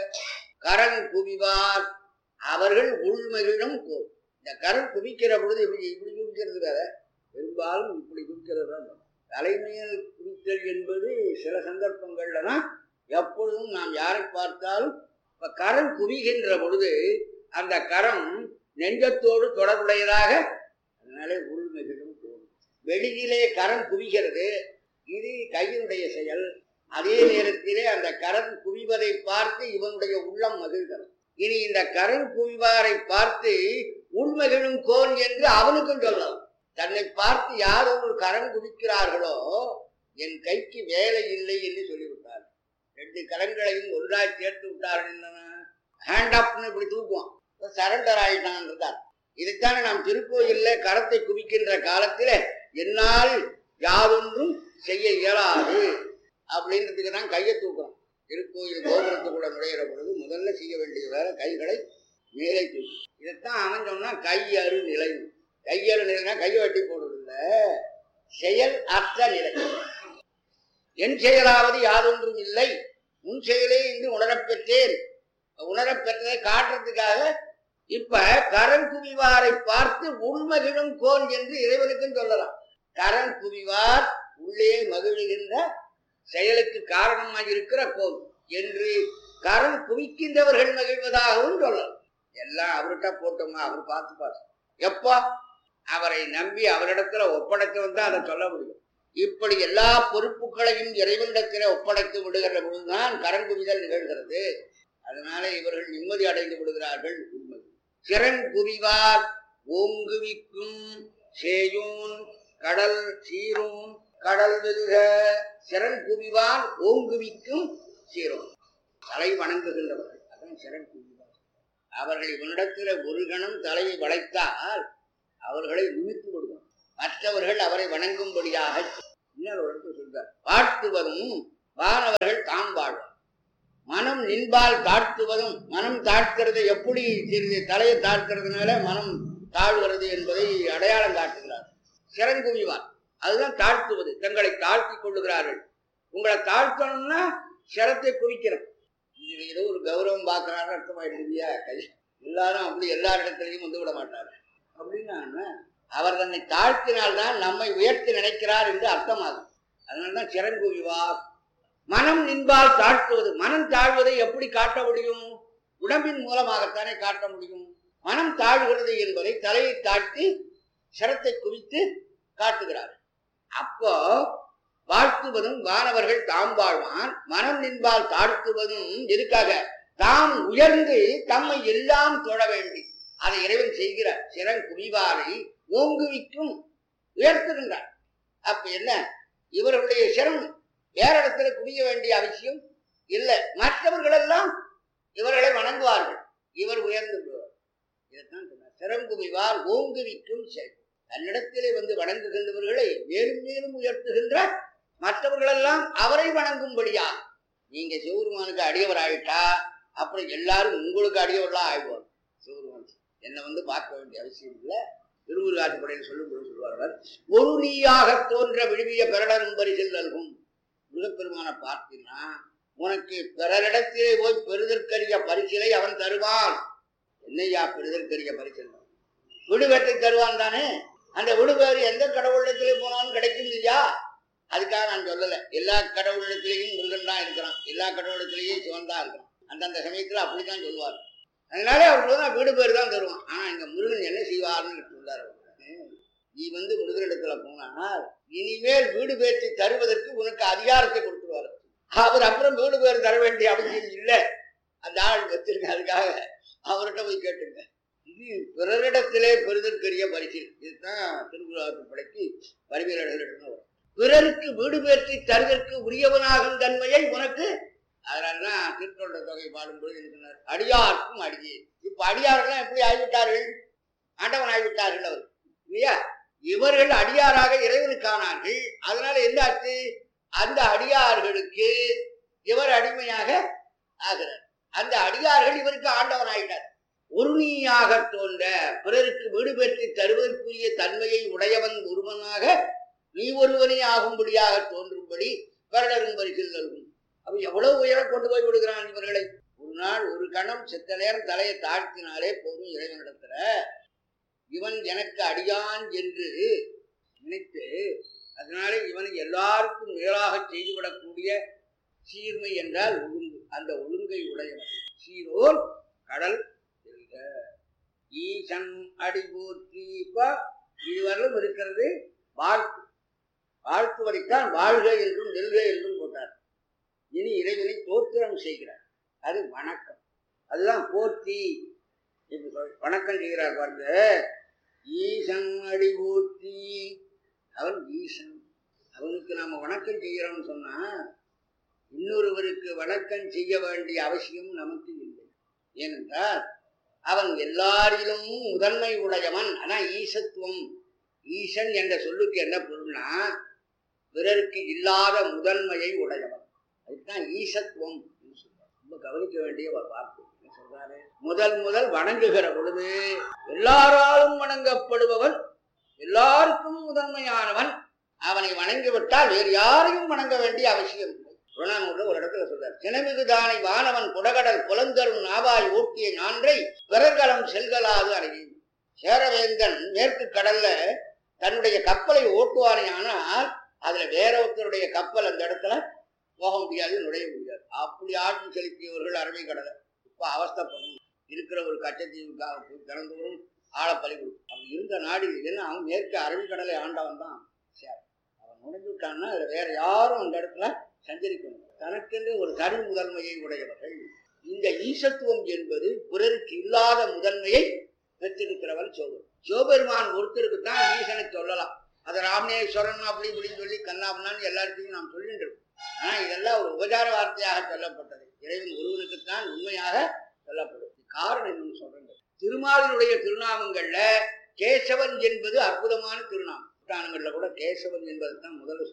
கரங்குவிவார் அவர்கள் உள்மகிழும் கோல். இந்த கரம் குவிக்கிற பொழுது இப்படி குவிக்கிறது வேற, பெரும்பாலும் இப்படி குவிக்கிறது தான். தலைமையில் குவித்தல் என்பது சில சந்தர்ப்பங்கள்ல தான். எப்பொழுதும் நாம் யாரை பார்த்தாலும் இப்ப கரம் குவிகின்ற பொழுது அந்த கரம் நெஞ்சத்தோடு தொடர்புடையதாக, அதனாலே உள்மகிழும் கோல். வெளியிலே கரம் குவிகிறது, இது கையினுடைய செயல். அதே நேரத்திலே அந்த கரம் குவிவதை பார்த்து இவனுடைய உள்ளம் மகிழ்கிறது. இனி இந்த கரம் குவிவாரை பார்த்து உள்மகிழும் கோல் என்று அவனுக்கும் சொல்லலாம். தன்னை பார்த்து யார் ஒரு கரம் குவிக்கிறார்களோ என் கைக்கு வேலை இல்லை என்று சொல்லிவிட்டார். 2 கரங்களையும் ஒன்றாய் சேர்த்து விட்டார்கள். ஹேண்ட் அப்னு இப்படி தூக்குவான், சரண்டர் ஆயிட்டான் இருந்தார். இதைத்தானே நாம் திருக்கோயில்ல கரத்தை குவிக்கின்ற காலத்துல என்னால் யாதொன்றும் செய்ய இயலாது அப்படின்றதுக்கு தான் கையை தூக்குறோம். திருக்கோயில் கோபுரத்துக்குள்ள நுழைகிற பொழுது முதல்ல செய்ய வேண்டிய வேலை கைகளை மேலே தூக்கி. இதைத்தான் அவன் சொன்னா கையறு நிலை. கையறு நிலைனா கையை வெட்டி போடுறதில்ல, செயல் அற்ற நிலை. என் செயலாவது யாதொன்றும் இல்லை, உன் செயலே இன்று உணரப்பெற்றேன். உணரப்பெற்றதை காட்டுறதுக்காக இப்ப கரம் குவிவாரை பார்த்து உள்மகிழும் கோன் என்று இறைவனுக்கும் சொல்லலாம். கரம் குவிவார் உள்ளே மகிழ்கின்ற செயலுக்கு காரணமாக இருக்கிற கோல் என்று கரம் குவிக்கின்றவர்கள் மகிழ்வதாகவும் சொல்லலாம். எல்லாம் அவர்கிட்ட போட்டோமா, அவர் பார்த்துப்பார். எப்பா அவரை நம்பி அவரிடத்துல ஒப்படைத்து வந்தா அதை சொல்ல முடியும். இப்படி எல்லா பொறுப்புகளையும் இறைவனிடத்தில ஒப்படைத்து விடுகிற பொழுதுதான் கரங்குவிதல் நிகழ்கிறது. அதனால இவர்கள் நிம்மதி அடைந்து விடுகிறார்கள். உண்மை சிறங்குவிவார் ஓங்குவிக்கும் சேயோன் கடல் சீரோன் கடல் வெல்க. சிறங்குவிவார் ஓங்குவிக்கும் சீரோன், தலை வணங்குகின்றவர்கள், அதான் சிறங்குவிவார். அவர்கள் இவனிடத்தில் ஒரு கணம் தலையை வளைத்தால் அவர்களை நிமித்து விடுவார். மற்றவர்கள் அவரை வணங்கும்படியாக இன்னொரு இடத்துல சொல்றார், வாழ்த்துவதும் வானவர்கள் தாம் வாழ்வார். மனம் நின்பால் தாழ்த்துவதும், மனம் தாழ்த்துறது எப்படி சிறிது தலையை தாழ்த்துறதுனால மனம் தாழ்கிறது என்பதை அடையாளம் காட்டுகிறார். சிறங்குவிவார், அதுதான் தாழ்த்துவது. தங்களை தாழ்த்தி கொள்ளுகிறார்கள். உங்களை தாழ்த்தணும்னா சிரத்தை குவிக்கிறோம். இது ஏதோ ஒரு கௌரவம் பார்க்கறாரு அர்த்தமாயிடுவியா? கை எல்லாரும் அப்படி எல்லா இடத்துலையும் வந்து விட மாட்டார். அப்படின்னா அவர் தன்னை தாழ்த்தினால்தான் நம்மை உயர்த்தி நினைக்கிறார் என்று அர்த்தமாகும். அதனால்தான் சிறங்குவிவார். மனம் நின்பால் தாழ்த்துவது. மனம் தாழ்வதை எப்படி காட்ட முடியும்? உடம்பின் மூலமாகத்தானே காட்ட முடியும். மனம் தாழ்கிறது என்பதை தலையை தாழ்த்தி சிரத்தை குவித்து காட்டுகிறார். அப்போ வாழ்த்துவதும் வானவர்கள் தாம் வாழ்வான், மனம் நின்பால் தாழ்த்துவதும் எதுக்காக? தாம் உயர்ந்து தம்மை எல்லாம் தொழ வேண்டி அதை இறைவன் செய்கிறார். சிறங்குவிவாரை ஓங்குவிக்கும் உயர்த்துகின்றார். அப்ப என்ன, இவர்களுடைய சிரம் வேற இடத்துல குவிய வேண்டிய அவசியம் இல்லை. மற்றவர்கள் எல்லாம் இவர்களை வணங்குவார்கள், இவர் உயர்ந்து விடுவார். இதைத்தான் சொன்னார், சிறங்குவிவார் ஓங்குவிக்கும் செயல். தன்னிடத்திலே வந்து வணங்குகின்றவர்களை மேலும் மேலும் உயர்த்துகின்ற மற்றவர்கள் எல்லாம் அவரை வணங்கும்படியா. நீங்க சிவபெருமானுக்கு அடியவர் ஆயிட்டா அப்புறம் எல்லாரும் உங்களுக்கு அடியவர்களா ஆயிடுவார். சிவபெருமான் என்னை வந்து பார்க்க வேண்டிய அவசியம் இல்லை. திருவுருகாட்டுப்படையில் சொல்லும்போது சொல்வார்கள், ஒரு நீயாக தோன்ற விழுவிய பெறலரும் பரிசில் நல்கும். முருகப்பெருமான பார்த்தீங்கன்னா உனக்கு பிறரிடத்திலே போய் பெறுதற்கரிய பரிசிலை அவன் தருவான். என்னையா பெறுதற்கரிய பரிசில்? விடுவேட்டை தருவான் தானே. அந்த விடுவேறு எந்த கடவுளிடத்திலே போனாலும் கிடைக்கும் இல்லையா? அதுக்காக நான் சொல்லலை. எல்லா கடவுளிடத்திலேயும் முருகன் தான் இருக்கிறான், எல்லா கடவுளிடத்திலேயும் சிவன் தான் இருக்கிறான். அந்தந்த சமயத்தில் அப்படித்தான் சொல்லுவார். அதனாலே அவர் வீடு பேர் தான் தருவான். ஆனா இங்க முருகன் என்ன செய்வார்னு சொல்றாரு. நீ வந்து முருகனிடத்துல போனால் இனிமேல் வீடு பேற்றி தருவதற்கு உனக்கு அதிகாரத்தை கொடுத்துருவாரு. அவர் அப்புறம் வீடு பேர் தர வேண்டிய அவசியம் இல்லை. அந்த ஆள் வச்சிருக்க, அதுக்காக அவர்கிட்ட போய் கேட்டுங்க. இது பிறரிடத்திலே பெறுதற்கரிய பரிசில். இதுதான் திருக்குறளுக்கு பரிமையாளர்களிடம் வரும். பிறருக்கு வீடு பேற்றி தருவதற்கு உரியவனாகும் தன்மையை உனக்கு. அதனால்தான் திருத்தொண்ட தொகை பாடும்போது சொன்னார், அடியாருக்கும் அடியே. இப்ப அடியாரெல்லாம் எப்படி ஆகிவிட்டார்கள்? ஆண்டவன் ஆகிவிட்டார்கள் அவர் இல்லையா? இவர்கள் அடியாராக இறைவனுக்கானார்கள். அதனால என்ன ஆச்சு? அந்த அடியார்களுக்கு இவர் அடிமையாக ஆகிறார். அந்த அடியார்கள் இவருக்கு ஆண்டவன் ஆகிட்டார். ஒரு நீயாக தோன்ற பிறருக்கு வீடு பெற்றி தருவதற்குரிய தன்மையை உடையவன் ஒருவனாக நீ ஒருவனே ஆகும்படியாக தோன்றும்படி வருடரும் பரிசில் நல்கும். அப்ப எவ்வளவு உயர கொண்டு போய் விடுகிறான் இவர்களை. ஒரு நாள் ஒரு கணம் செத்த நேரம் தலையை தாழ்த்தினாலே போதும் இறைவனிடத்துல. இவன் எனக்கு அடியான் என்று நினைத்து அதனாலே இவனை எல்லாருக்கும் மேலாக செய்துவிடக்கூடிய சீர்மை என்றால் ஒழுங்கு. அந்த ஒழுங்கை உடையவன் சீரோல் கடல் செல்க ஈசன் அடி போற்றி. இதுவரையிலும் இருக்கிறது வாழ்த்து. வாழ்த்துவதைத்தான் வாழ்க என்றும் நெல்க என்றும் போட்டார். இனி இறைவனை தோத்திரம் செய்கிறார், அது வணக்கம். அதுதான் போற்றி என்று வணக்கம் செய்கிறார். பாருங்க, ஈசன் அடி போற்றி. அவன் ஈசன். அவனுக்கு நாம வணக்கம் செய்கிறோம்னு சொன்னா இன்னொருவருக்கு வணக்கம் செய்ய வேண்டிய அவசியம் நமக்கு இல்லை. ஏனென்றால் அவன் எல்லாரிலும் முதன்மை உடையவன். ஆனா ஈசத்துவம், ஈசன் என்ற சொல்லுக்கு என்ன பொருள்னா பிறருக்கு இல்லாத முதன்மையை உடையவன். அதுதான் ஈசத்துவம். ரொம்ப கவனிக்க வேண்டிய ஒரு வார்த்தை. என்ன சொல்றாரு? முதல் வணங்குகிற பொழுது எல்லாராலும் வணங்கப்படுபவன், எல்லாருக்கும் முதன்மையானவன். அவனை வணங்கிவிட்டால் வேறு யாரையும் வணங்க வேண்டிய அவசியம் இல்லை. ஒரு இடத்துல சொல்றார், சினமிகுதானை வானவன் குடகடல் புலந்தரும் நாவாய் ஓட்டிய நான்றை விரகலம் செல்கலாது அடையும். சேரவேந்தன் மேற்கு கடல்ல தன்னுடைய கப்பலை ஓட்டுவானே, ஆனால் அதுல வேற ஒருத்தருடைய கப்பல் அந்த இடத்துல போக முடியாது, நுழைய முடியாது. அப்படி ஆட்சி செலுத்தியவர்கள் அரபி கடலை. இப்ப அவஸ்தப்படும். இருக்கிற ஒரு கச்சத்தீவுக்காக போய் திறந்தவரும் ஆழ பலி கொடுக்கும். அப்படி இருந்த நாடு ஏன்னா அவன் மேற்கு அரபிக்கடலை ஆண்டவன் தான். சரி, அவன் நுழைஞ்சுட்டான்னா அதுல வேற யாரும் அந்த இடத்துல சஞ்சரிக்கணும். தனக்கென்று ஒரு தனி முதன்மையை உடையவர்கள். இந்த ஈசத்துவம் என்பது பிறருக்கு இல்லாத முதன்மையை பெற்றிருக்கிறவன் சிவபெருமான் ஒருத்தருக்கு தான் ஈசனை சொல்லலாம். அதை ராமேஸ்வரன் அப்படி இப்படின்னு சொல்லி கண்ணாபண்ணான்னு எல்லாருக்கையும் நாம் சொல்லிட்டு இருக்கோம். ஆனா இதெல்லாம் ஒரு உபச்சார வார்த்தையாக சொல்லப்பட்டது. இறைவன் ஒருவனுக்குத்தான் உண்மையாக சொல்லப்படும். காரணம் என்னன்னு சொல்றேன். திருமாலினுடைய திருநாமங்கள்ல கேசவன் என்பது அற்புதமான திருநாமம். புராணங்கள்ல கூட கேசவன் என்பது தான் முதல்ல சொல்றேன்.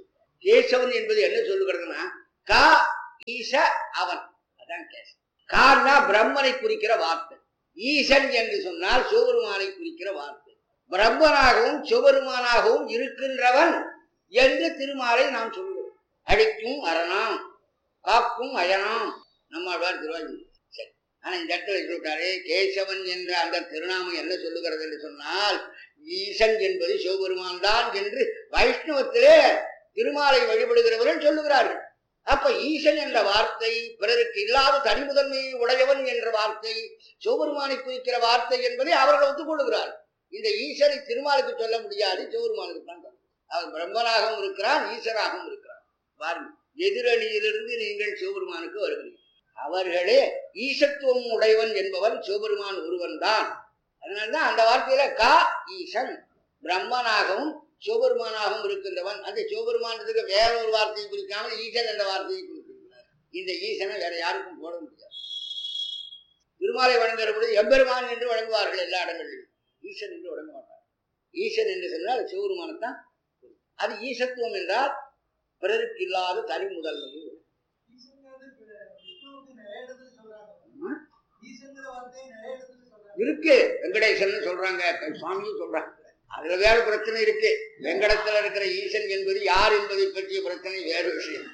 கேசவன் என்பது என்ன சொல்லுகிறதுனா கா ஈச அவன், அதான் கேசவன். கான்னா பிரம்மனை குறிக்கிற வார்த்தை, ஈசன் என்று சொன்னால் சிவபெருமானை குறிக்கிற வார்த்தை. பிரம்மனாகவும் சிவபெருமானாகவும் இருக்கின்றவன் என்று திருமாலை நாம் சொல்லுவோம். அழிக்கும் அரணாம் காக்கும் அயனாம் நம்மாழ்வார் திருவாயூர். சரி, ஆனா இந்த இடத்துல சொல்லிட்டாரு கேசவன் என்ற அந்த திருநாமம் என்ன சொல்லுகிறது என்று சொன்னால் ஈசன் என்பது சிவபெருமான் தான் என்று வைஷ்ணவத்திலே திருமாலை வழிபடுகிறவர்கள் சொல்லுகிறார்கள். அப்ப ஈசன் என்ற வார்த்தை பிறருக்கு இல்லாத தனிமுதன்மையை உடையவன் என்ற வார்த்தை சிவபெருமானை குறிக்கிற வார்த்தை என்பதை அவர்கள் ஒத்துக்கொள்ளுகிறார்கள். இந்த ஈசனை திருமாலுக்கு சொல்ல முடியாது, சிவபெருமானுக்கு தான். அவர் பிரம்மனாகவும் இருக்கிறார், ஈசனாகவும் இருக்கிறார். பாருங்கள், எதிரணியிலிருந்து நீங்கள் சிவபெருமானுக்கு வருகிறீர்கள். அவர்களே ஈசத்துவம் உடையவன் என்பவன் சிவபெருமான் ஒருவன் தான். அதனால்தான் அந்த வார்த்தையில கா ஈசன் பிரம்மனாகவும் சிவபெருமானாகவும் இருக்கின்றவன். அந்த சிவபெருமானத்துக்கு வேற ஒரு வார்த்தையை குறிக்காமல் ஈசன் என்ற வார்த்தையை குறிப்பிடுகிறார். இந்த ஈசனை வேற யாருக்கும் போட முடியாது. திருமாலை வழங்குகிற பொழுது எம்பெருமான் என்று வழங்குவார்கள் எல்லா இடங்களிலும், ஈசன் என்று வழங்க மாட்டார். ஈசன் என்று சொன்னால் சிவபெருமானத்தான். அது ஈசத்துவம் என்றால் பிறருக்கு இல்லாத தனி முதன்மை இருக்கு. வெங்கடேசன் சொல்றாங்க, சுவாமியும் சொல்றாங்க. அதுல வேற பிரச்சனை இருக்கு. வெங்கடத்துல இருக்கிற ஈசன் என்பது யார் என்பதை பற்றிய பிரச்சனை வேறு விஷயம்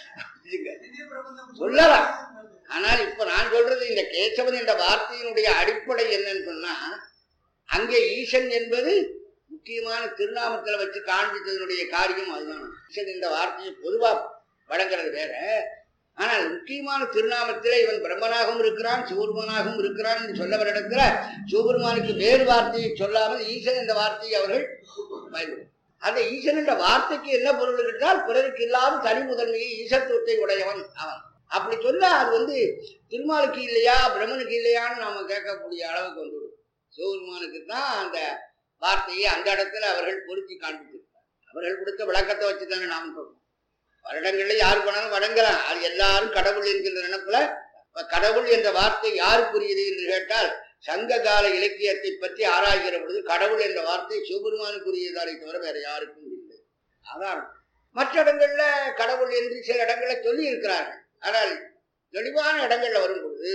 சொல்லலாம். ஆனால் இப்ப நான் சொல்றது இந்த கேசவன் என்ற வார்த்தையினுடைய அடிப்படை என்னன்னு சொன்னா, அங்கே ஈசன் என்பது முக்கியமான திருநாமத்துல வச்சு காண்பித்ததனுடைய காரியம் அதுதான். ஈசன் என்ற வார்த்தையை பொதுவா வழங்குறது வேற, ஆனால் முக்கியமான திருநாமத்தில இவன் பிரம்மனாகவும் இருக்கிறான் சிவபெருமானாகவும் இருக்கிறான் என்று சொல்லவர் இடத்துல சிவபெருமானுக்கு வேறு வார்த்தையை சொல்லாமல் ஈசன் என்ற வார்த்தையை அவர்கள் பயன்படுத்தும். அந்த ஈசன் என்ற வார்த்தைக்கு என்ன பொருள் என்றால் பிறருக்கு இல்லாத தனி முதன்மையை ஈசத்துவத்தை உடையவன் அவன். அப்படி சொல்ல அது திருமாலுக்கு இல்லையா பிரம்மனுக்கு இல்லையான்னு நாம கேட்கக்கூடிய அளவுக்கு வந்துவிடும். சிவபெருமானுக்கு தான் அந்த வார்த்தையை அந்த இடத்துல அவர்கள் பொருத்தி காண்பித்திருக்கிறார். அவர்கள் கொடுத்த விளக்கத்தை வச்சுதானே நாம் சொல்றோம். வருடங்கள்ல யாரு போனாலும் வணங்கலாம், அது எல்லாரும் கடவுள் என்கின்ற நினைப்புல. கடவுள் என்ற வார்த்தை யாருக்குரியது என்று கேட்டால் சங்க கால இலக்கியத்தை பற்றி ஆராய்கிற பொழுது கடவுள் என்ற வார்த்தை சிவபெருமானுக்குரியதாலே தவிர வேற யாருக்கும் இல்லை. அதான் மற்ற இடங்கள்ல கடவுள் என்று சில இடங்கள்ல சொல்லி இருக்கிறார்கள். ஆனால் தெளிவான இடங்கள்ல வரும் பொழுது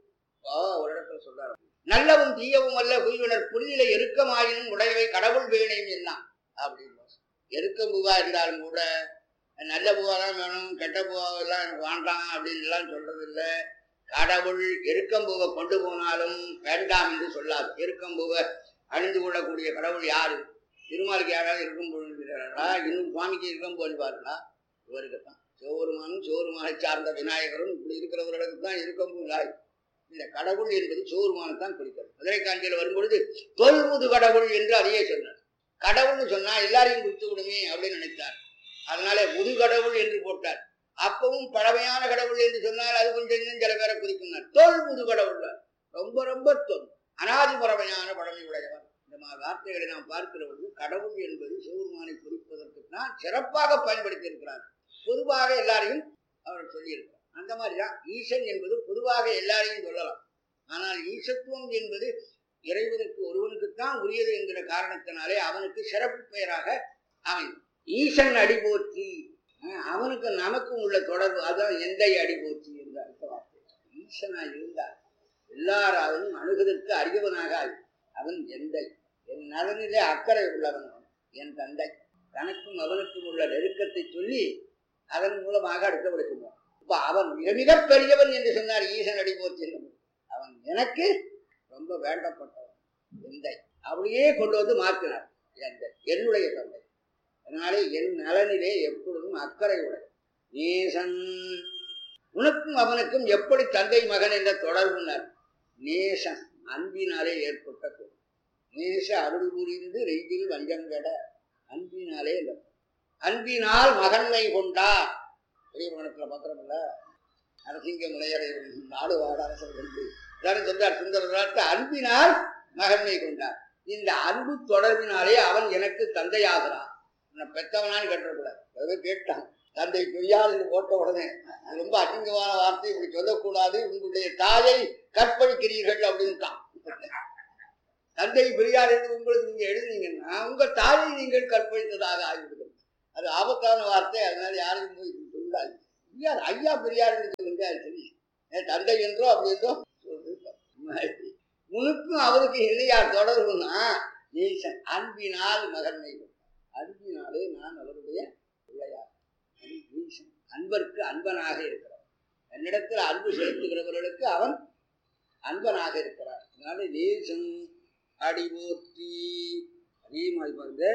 ஒரு இடத்துல சொல்றாரு, நல்லவும் தீயவும் அல்ல குய்வினர் புள்ளியில எருக்கமாயினும் உடையவை கடவுள் வேணையும் எல்லாம் அப்படின்னு. எருக்கம் பூவா இருந்தாலும் கூட நல்ல பூவாதான் வேணும், கெட்ட பூவாவெல்லாம் எனக்கு வேண்டாம் அப்படின்னு எல்லாம் சொல்றது இல்லை. கடவுள் எருக்கம்பூவை கொண்டு போனாலும் வேண்டாம் என்று சொல்லாது. எருக்கம்பூவை அணிந்து கொள்ளக்கூடிய கடவுள் யாரு? திருமாலுக்கு யாராவது இருக்கம்பூ அணிகிறாரா? இன்னும் சுவாமிக்கு இருக்கம்பூ அணிவார்களா? இவருக்கு தான். சிவபெருமானும் சிவபெருமானை சார்ந்த விநாயகரும் இப்படி இருக்கிறவர்களுக்கு தான் இருக்கம்பூ இல்லாய். இந்த கடவுள் என்பது சிவபெருமானை தான் குறிக்கிறது. மதுரை காஞ்சியில் வரும்பொழுது தொல்முது கடவுள் என்று அதையே சொன்னார். கடவுள்னு சொன்னா எல்லாரையும் குறித்து விடுமே அப்படின்னு நினைத்தார். அதனால முது கடவுள் என்று போட்டார். அப்பவும் பழமையான கடவுள் என்று சொன்னால் அது கொஞ்சம் இன்னும் சில பேரை குறிக்கின்றார். தொல் முது கடவுள் ரொம்ப ரொம்ப தொல் அனாதி பழமையான பழமை உடையவர். இந்த மாதிரி வார்த்தைகளை நாம் பார்க்கிற பொழுது கடவுள் என்பது சிவபெருமானை குறிப்பதற்கு தான் சிறப்பாக பயன்படுத்தி இருக்கிறார். பொதுவாக எல்லாரையும் அவர் சொல்லியிருக்கிறார். அந்த மாதிரிதான் ஈசன் என்பது பொதுவாக எல்லாரையும் சொல்லலாம். ஆனால் ஈசத்துவம் என்பது இறைவனுக்கு ஒருவனுக்குத்தான் உரியது என்கிற காரணத்தினாலே அவனுக்கு சிறப்பு பெயராக அமையும். ஈசன் அடிபோற்றி, அவனுக்கு நமக்கும் உள்ள தொடர்பு, அதான் எந்தை அடிபோற்றி என்று அடுத்த வார்த்தை. ஈசனாய் இருந்தார் எல்லாராலும் அணுகுதற்கு அறியவனாக அவன் எந்தை, என் நலனிலே அக்கறை உள்ளவன் என் தந்தை. தனக்கும் அவனுக்கும் உள்ள நெருக்கத்தை சொல்லி அதன் மூலமாக அடுத்தபடுத்துவான். இப்ப அவன் மிக மிக பெரியவன் என்று சொன்னார். ஈசன் அடிபோற்றி, அவன் எனக்கு ரொம்ப வேண்டப்பட்டவன் எந்தை. அப்படியே கொண்டு வந்து மாற்றினார். எந்தை என்னுடைய தந்தை, அதனாலே என் நலனிலே எப்பொழுதும் அக்கறை உடைய நேசன். உனக்கும் அவனுக்கும் எப்படி தந்தை மகன் என்ற தொடர்புனர் நேசன், அன்பினாலே ஏற்பட்ட தொடர்பு. நேச அருள் புரிந்து ரெய்தில் வஞ்சங்கட, அன்பினாலே இல்லை. அன்பினால் மகன்மை கொண்டார். பெரிய புராணத்துல பாத்திரமில்ல, அரசிங்க முனையரை நாடு வாட அரசர் கொண்டு சொன்னார் சுந்தரராட்டு அன்பினால் மகன்மை கொண்டார். இந்த அன்பு தொடர்பினாலே அவன் எனக்கு தந்தையாகிறான். உன்னை பெற்றவனான்னு கேட்டக்கூடாது. அதுவே கேட்டான். தந்தை பெரியார் என்று போட்ட உடனே ரொம்ப அசிங்கமான வார்த்தை, இப்படி சொல்லக்கூடாது, உங்களுடைய தாயை கற்பழிக்கிறீர்கள் அப்படின்ட்டான். தந்தை பெரியார் என்று உங்களுக்கு நீங்க எழுதுனீங்கன்னா உங்க தாயை நீங்கள் கற்பழித்ததாக ஆகிவிடுகிறது. அது ஆபத்தான வார்த்தை. அதனால யாரையும் போய் சொல்லாது. ஐயா ஐயா பெரியார் சொல்லுங்க, சரி தந்தை என்றோ அப்படி என்றோ உனக்கும் அவருக்கு இல்லையா தொடர்புனா ஈசன் அன்பினால் மகனை அன்பினாலே நான் அவருடைய பிள்ளையார். ஈசன் அன்பருக்கு அன்பனாக இருக்கிறார். என்னிடத்தில் அன்பு செலுத்துகிறவர்களுக்கு அவன் அன்பனாக இருக்கிறார். அதனால தேசன் அடிபோற்றி அதிகமாக பாருங்க.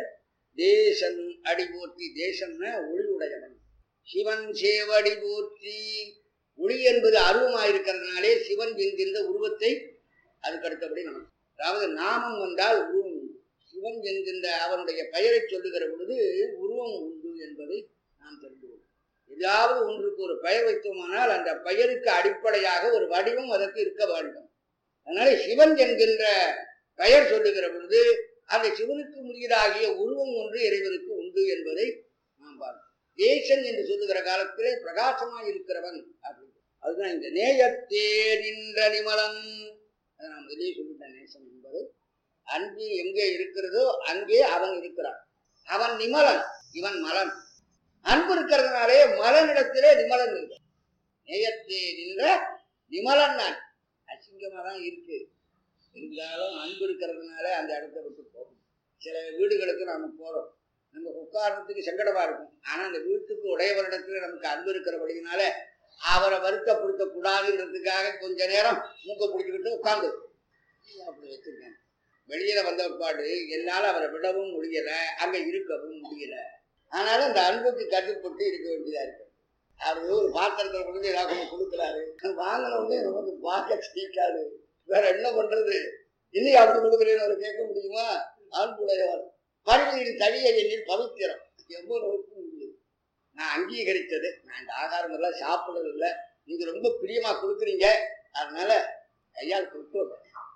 தேசன் அடிபோற்றி, தேசம்னா ஒளி உடையவன். சிவன் சேவடி போற்றி, ஒளி என்பது அருவமாயிருக்கிறதுனாலே சிவன் என்கின்ற உருவத்தை அதுக்கு அடுத்தபடி நமக்கு, அதாவது நாமம் வந்தால் உருவம் உண்டு. சிவன் என்கின்ற அவனுடைய பெயரை சொல்லுகிற பொழுது உருவம் உண்டு என்பதை நாம் தெரிந்து கொள்வோம். ஏதாவது ஒன்றுக்கு ஒரு பெயர் வைத்தோமானால் அந்த பெயருக்கு அடிப்படையாக ஒரு வடிவம் அதற்கு இருக்க வேண்டும். அதனால சிவன் என்கின்ற பெயர் சொல்லுகிற பொழுது அந்த சிவனுக்கு முறியதாகிய உருவம் ஒன்று இறைவனுக்கு உண்டு என்பதை நாம் பார்க்கிறோம். தேசன் என்று சொல்லுகிற காலத்திலே பிரகாசமாய் இருக்கிறவன் அப்படின்னு. அதுதான் இந்த நேயத்தே நின்ற நிமலன். அதை நான் முதலே சொல்லிட்டேன். நேசன் என்பது அன்பு எங்கே இருக்கிறதோ அங்கே அவன் இருக்கிறான். அவன் நிமலன், இவன் மலன். அன்பு இருக்கிறதுனாலே மலனிடத்திலே நிமலன் இருக்கு. நேயத்தே நின்ற நிமலன் நான் அசிங்கமா தான் இருக்கு. இருந்தாலும் அன்பு இருக்கிறதுனால அந்த இடத்த விட்டு போகும். சில வீடுகளுக்கு நாம போறோம், நம்ம உட்கார்றதுக்கு சங்கடமா இருக்கும். ஆனா அந்த வீட்டுக்கு உடையவரிடத்துல நமக்கு அன்பு இருக்கிறபடினால அவரை வருத்தப்படுத்த கூடாதுன்றதுக்காக கொஞ்ச நேரம் மூக்க பிடிச்சிக்கிட்டு உட்கார்ந்து அப்படி வச்சிருக்கேன். வெளியில வந்த பாடு என்னால அவரை விடவும் முடியல, அங்க இருக்கவும் முடியல. ஆனாலும் அந்த அன்புக்கு கட்டுப்பட்டு இருக்க வேண்டியதா இருக்கு. அவர் ஒரு பாத்திரத்தை கொண்டு ஏதாவது கொஞ்சம் கொடுக்குறாரு, வாங்கினவுடனே நமக்கு பார்க்க சீக்காது. வேற என்ன பண்றது? இல்லையா அப்படி கொடுக்குறேன்னு அவர் கேட்க முடியுமா? அன்புடையவர் பரிமையின் தழியை எண்ணில் பவித்திரம் எவ்வளவு முடியும். நான் அங்கீகரித்தது. நான் இந்த ஆகாரம் எல்லாம் சாப்பிடுறது இல்லை, நீங்க ரொம்ப பிரியமா கொடுக்குறீங்க, அதனால கையால் கொடுத்து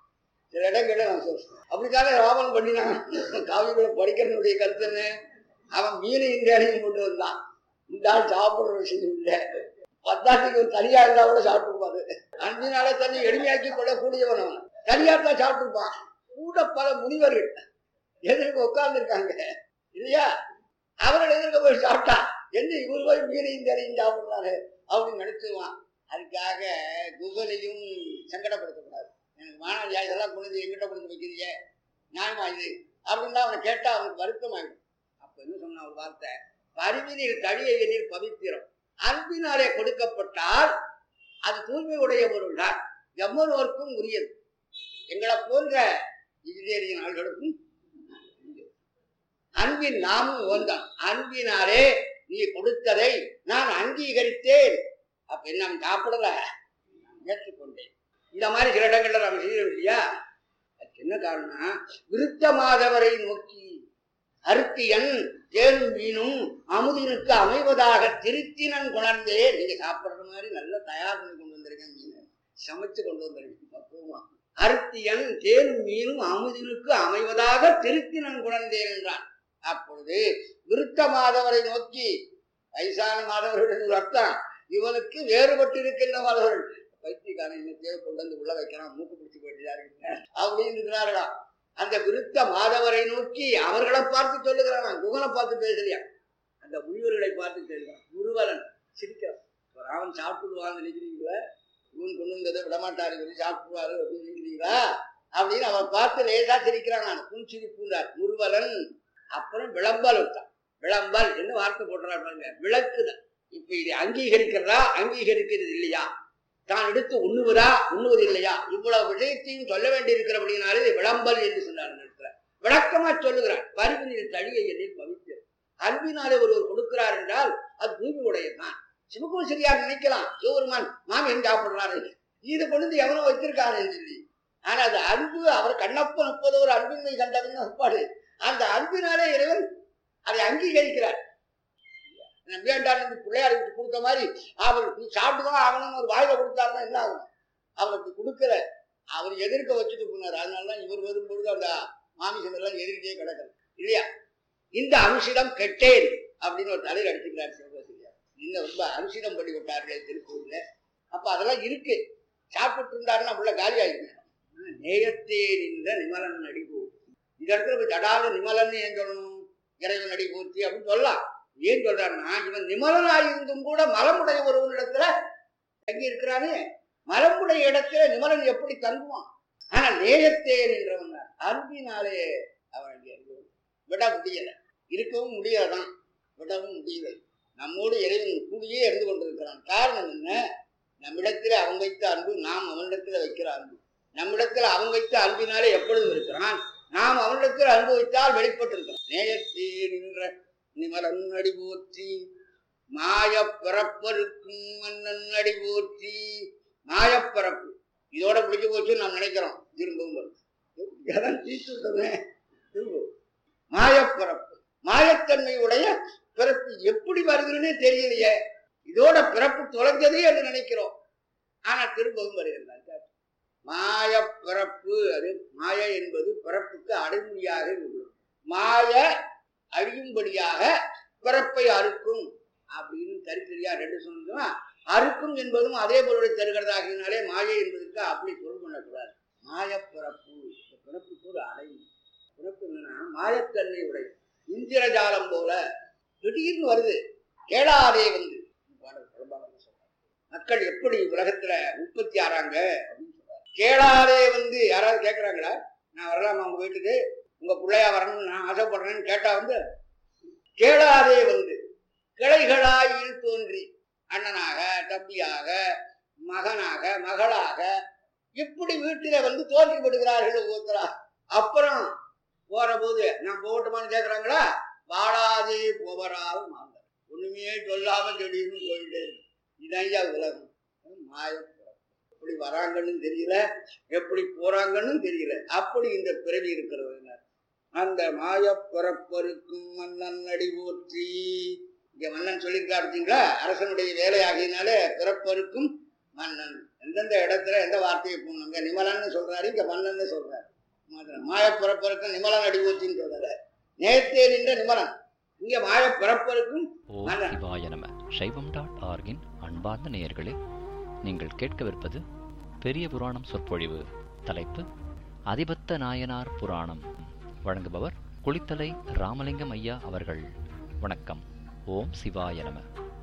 சில இடங்கள்ல நான் சொல்றேன். அப்படித்தானே ராவன் பண்ணினான். காவிகளை படிக்கிறனுடைய கருத்து என்ன? அவன் மீனை இந்தியாவையும் கொண்டு வந்தான். இந்த ஆள் சாப்பிடுற விஷயம் இல்லை, பத்தாட்டுக்கு தனியா இருந்தா கூட சாப்பிட்டுருப்பாரு. அன்பினாலே தன்னை எளிமையாக்கி கொள்ளக்கூடியவன் அவன். தனியாத்தான் சாப்பிட்டுருப்பான். கூட பல முனிவர்கள் எதிர்க்க உட்கார்ந்து இருக்காங்க இல்லையா? அவர்கள் எதிர்க்க போய் சாப்பிட்டா என்ன இவர் போய் மீனையும் தரையும் சாப்பிடுறாரு அப்படின்னு நினைச்சுவான். அதுக்காக குகனையும் சங்கடப்படுத்தக்கூடாது. எனக்கு மாணவ இதெல்லாம் கொண்டு எங்கிட்ட கொண்டு வைக்கிறீங்க, நியாயமா இது அப்படின்னு அவனை கேட்டா அவனுக்கு வருத்தம் ஆகிடும். அப்ப என்ன சொன்ன ஒரு வார்த்தை, பரிவினில் தழியை எண்ணில் பவித்திரம். அன்பினாலே கொடுக்கப்பட்டால் அது தூய்மை உடைய பொருள் தான், எம்மனோருக்கும் உரியது. எங்களை போன்ற இந்தியரின் ஆள்களுக்கும் அன்பின் நாமும் ஓந்தான். அன்பினாலே நீ கொடுத்ததை நான் அங்கீகரித்தேன். அப்ப என்ன சாப்பிடல, ஏற்றுக்கொண்டேன். இந்த மாதிரி சில இடங்கள்ல நம்ம செய்யறோம் இல்லையா? அதுக்கு என்ன காரணம்? விருத்தமாதவரை நோக்கி அருத்தியன் தேனும் மீனும் அமுதினுக்கு அமைவதாக திருத்தினன் குணர்ந்தே. நீங்க சாப்பிடுற மாதிரி நல்லா தயார் பண்ணி கொண்டு வந்திருக்கேன், மீன் சமைச்சு கொண்டு வந்திருக்கேன் பக்குவமா. அருத்தியன் தேனும் மீனும் அமுதினுக்கு அமைவதாக திருத்தினன் குணர்ந்தேன் என்றான். அப்பொழுது விருத்த மாதவரை நோக்கி, வயசான மாதவர்கள் அர்த்தம் இவனுக்கு வேறுபட்டு இருக்கின்ற மாதவர்கள், பைத்தியக்காரன் இன்னத்தையோ கொண்டு வந்து உள்ள வைக்கிறான், மூக்கு பிடிச்சு வேண்டியதா இருக்கு அப்படின்னு இருக்கிறார்களா. அந்த விருத்த மாதவரை நோக்கி அவர்களை பார்த்து சொல்லுகிறான், குகனை பார்த்து பேசுறியா, அந்த முனிவர்களை பார்த்து சொல்லுறான். குருவலன் சிரிக்கிறான். ராவன் சாப்பிடுவான்னு நினைக்கிறீங்களா? இவன் கொண்டு வந்ததை விடமாட்டாரு, சொல்லி சாப்பிடுவாரு அப்படின்னு நினைக்கிறீங்களா அப்படின்னு அவன் பார்த்து லேசா சிரிக்கிறான். நான் புன்சிரி பூந்தார் முருவலன். அப்புறம் விளம்பல் விட்டான். விளம்பல் என்ன வார்த்தை போடுறாரு பாருங்க, விளக்குதல். இப்ப இதை அங்கீகரிக்கிறதா அங்கீகரிக்கிறது இல்லையா, தான் எடுத்து உண்ணுவதா உண்ணுவது இல்லையா, இவ்வளவு விஷயத்தையும் சொல்ல வேண்டி இருக்கிறபடினாலே இதை விளம்பல் என்று சொன்னார். விளக்கமா சொல்லுகிறார். பரிவினில் தழியை எண்ணில் பவித்திரம். அன்பினாலே ஒருவர் கொடுக்கிறார் என்றால் அது தூய்மை உடையதான். சிவகோசரியார் நினைக்கலாம், சிவபெருமான் மாமியன் சாப்பிடுறாரு, இது கொண்டு எவனோ வச்சிருக்காரு சொல்லி. ஆனா அது அன்பு. அவர் கண்ணப்ப 30 அன்பின்மை கண்டவன் ஒப்பாடு. அந்த அன்பினாலே இறைவன் அதை அங்கீகரிக்கிறார். நம்பியாண்டாண்டு பிள்ளையாருக்கு கொடுத்த மாதிரி அவர் சாப்பிட்டுதான் ஆகணும்னு ஒரு வாயில கொடுத்தாருன்னா என்ன ஆகும்? அவருக்கு கொடுக்கல, அவர் எதிர்க்க வச்சுட்டு போனார். அதனாலதான் இவர் வரும்பொழுது அந்த மாமிசம் எல்லாம் எதிர்க்கே கிடக்கிறது இல்லையா? இந்த அனுஷிடம் கெட்டேன் அப்படின்னு ஒரு தலையில் அடிச்சுக்கிறார் சிவகோசரியார். இன்னும் ரொம்ப அனுஷிடம் பண்ணி விட்டார்களே திருப்பூர்ல. அப்ப அதெல்லாம் இருக்கு. சாப்பிட்டு இருந்தாருன்னா உள்ள காலி ஆயிருக்கு. நேயத்தே நின்ற நிமலன் அடி போற்றி. இந்த இடத்துல போய் தடாத நிமலன் ஏன் சொல்லணும்? இறைவன் அடி போற்றி அப்படின்னு சொல்லலாம். ஏன் சொல்றாருன்னா, இவன் நிமலனாயிருந்தும் கூட மலமுடைய ஒருவனிடத்துல தங்கி இருக்கிறானே, மலமுடைய இடத்துல நிமலன் எப்படி தங்குவான்? ஆனா நேயத்தே நின்றவன் அன்பினாலே அவன் விட முடியல, இருக்கவும் முடியாதான், விடவும் முடியல. நம்மோடு இறைவன் கூடியே இருந்து கொண்டிருக்கிறான். காரணம் என்ன? நம்மிடத்தில் அவன் வைத்த அன்பு, நாம் அவனிடத்தில் வைக்கிற அன்பு. நம்மிடத்தில் அவன் வைத்த அன்பினாலே எப்பொழுதும் இருக்கிறான், நாம் அவனிடத்தில் அன்பு வைத்தால் வெளிப்பட்டு இருக்கிறான். நேயத்தே நின்ற நிமலன் அடி போற்றி, மாய பிறப்பருக்கும் மன்னன் அடி போற்றி. மாயப்பிறப்பு இதோட பிடிக்க போச்சுன்னு நாம் நினைக்கிறோம், திரும்பவும் வருது. திரும்பவும் மாயப்பிறப்பு, மாயத்தன்மையுடைய பிறப்பு எப்படி வருதுன்னே தெரியலையே, இதோட பிறப்பு தொலைஞ்சதே என்று நினைக்கிறோம். ஆனா திரும்பவும் வருகிறார். மாய பிறப்பு, அது மாய என்பது பிறப்புக்கு அடைமொழியாக இருக்கிறது. மாய அழியும்படியாக பிறப்பை அறுக்கும் அப்படின்னு தரிசரியா ரெண்டு சொன்னா, அறுக்கும் என்பதும் அதே பொருளை தருகிறதாகினாலே மாயை என்பதற்கு அப்படி பொருள் பண்ணக்கூடாது. மாயப்பிறப்பு, இந்த பிறப்புக்கு ஒரு அடைமொழி. பிறப்பு என்னன்னா மாயத்தன்மை உடைய இந்திரஜாலம் போல திடீர்னு வருது, கேளாதே வந்து. மக்கள் எப்படி உலகத்துல உற்பத்தி ஆறாங்க அப்படின்னு சொல்றாங்க. கேளாதே வந்து யாராவது கேட்கறாங்களா? நான் வரலாமா உங்க வீட்டுக்கு, உங்க பிள்ளையா வரணும்னு நான் ஆசைப்படுறேன்னு கேட்டா வந்து கேளாதே வந்து கிளைகளாய் தோன்றி அண்ணனாக, தம்பியாக, மகனாக, மகளாக இப்படி வீட்டில வந்து தோன்றி விடுகிறார்கள் ஒவ்வொருத்தரா. அப்புறம் போற போது நான் போகட்டுமான்னு கேட்கறாங்களா? வாழாதே போவராவும் வாங்க, ஒண்ணுமே சொல்லாம திடீர்னு போயிட்டே இருக்கு. இதான் உலகம். மாயம். எப்படி வராங்கன்னு தெரியல, எப்படி போறாங்கன்னு தெரியல, அப்படி இந்த பிறவி இருக்கிறது. அந்த மாய பிறப்பருக்கும் மன்னன் அடி போற்றி. இங்க மன்னன் சொல்லியிருக்காருங்களா, அரசனுடைய வேலையாகினால பிறப்பருக்கும் மன்னன். எந்தெந்த இடத்துல எந்த வார்த்தையை போனாங்க, நிமலன்னு சொல்றாரு, இங்க மன்னன் சொல்றாரு. மாய பிறப்பருக்கும் நிமலன் அடி போற்றின்னு சொல்றாரு. நேத்தே நின்ற நிமலன், இங்க மாய பிறப்பருக்கும் மன்னன். சிவாய நம. சைவம்.org-இன் அன்பார்ந்த நேயர்களே, நீங்கள் கேட்கவிருப்பது பெரிய புராணம் சொற்பொழிவு. தலைப்பு அதிபத்த நாயனார் புராணம். வழங்குபவர் குளித்தலை ராமலிங்கம் ஐயா அவர்கள். வணக்கம். ஓம் சிவாய நம.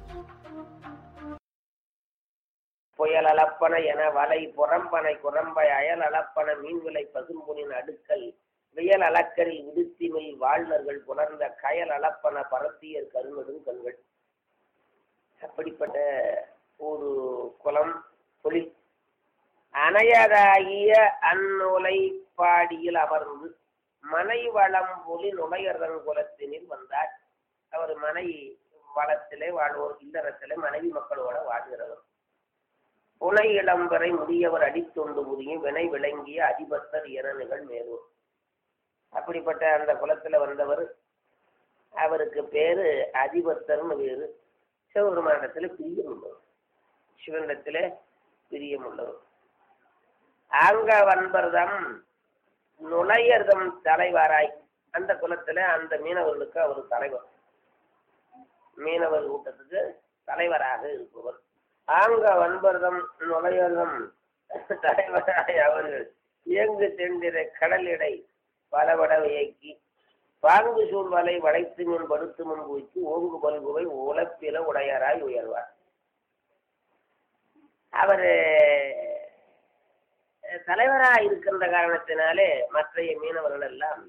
புயல் அளப்பன என வலை புறம்பனை குரம்பை அயல் அளப்பன மீன்விலை பசும்புனின் அடுக்கல் வியல் அளக்கரில் விடுத்திமை வாழ்நர்கள் புலர்ந்த கயல் அளப்பன பரத்தியர் கருணடும் கண்கள். அப்படிப்பட்ட ஒரு குலம் தொழில் அணையதாகிய அந்நூலை பாடியில் அமர்ந்து மனை வளம் ஒளி நுழையறன் குலத்தினில் வந்தார். அவர் மனை வளத்திலே வாழ்வோர், இல்லறத்திலே மனைவி மக்களோட வாழ்கிறவர். புனை இளம்பரை முடியவர் அடித்தொண்டு புரியும் வினை விளங்கிய அதிபத்தர் என நிகழ் மேலூர். அப்படிப்பட்ட அந்த குலத்துல வந்தவர். அவருக்கு பேரு அதிபத்தர்னு பேரு. சிவபெருமானிடத்துல பிரியமுள்ளவர், சிவனிடத்துல பிரியமுள்ளவர். ஆங்க வன்பர்தம் நுழையர்தம் தலைவராய், அந்த குலத்துல அந்த மீனவர்களுக்கு அவர் தலைவர், மீனவர் கூட்டத்துக்கு தலைவராக இருப்பவர். ஆங்க வன்பர்தம் நுழையர்தம் தலைவராய் அவர்கள் இயங்கு தெண்டிரை கடலிடை பலவட இயக்கி பாங்கு சூழ்வலை வளைத்து முன் படுத்து முன் பூய்க்கு ஓங்கு பல்குவை உழைப்பில உடையராய் உயர்வார். அவரு தலைவராக இருக்கின்ற காரணத்தினாலே மற்றைய மீனவர்கள் எல்லாம்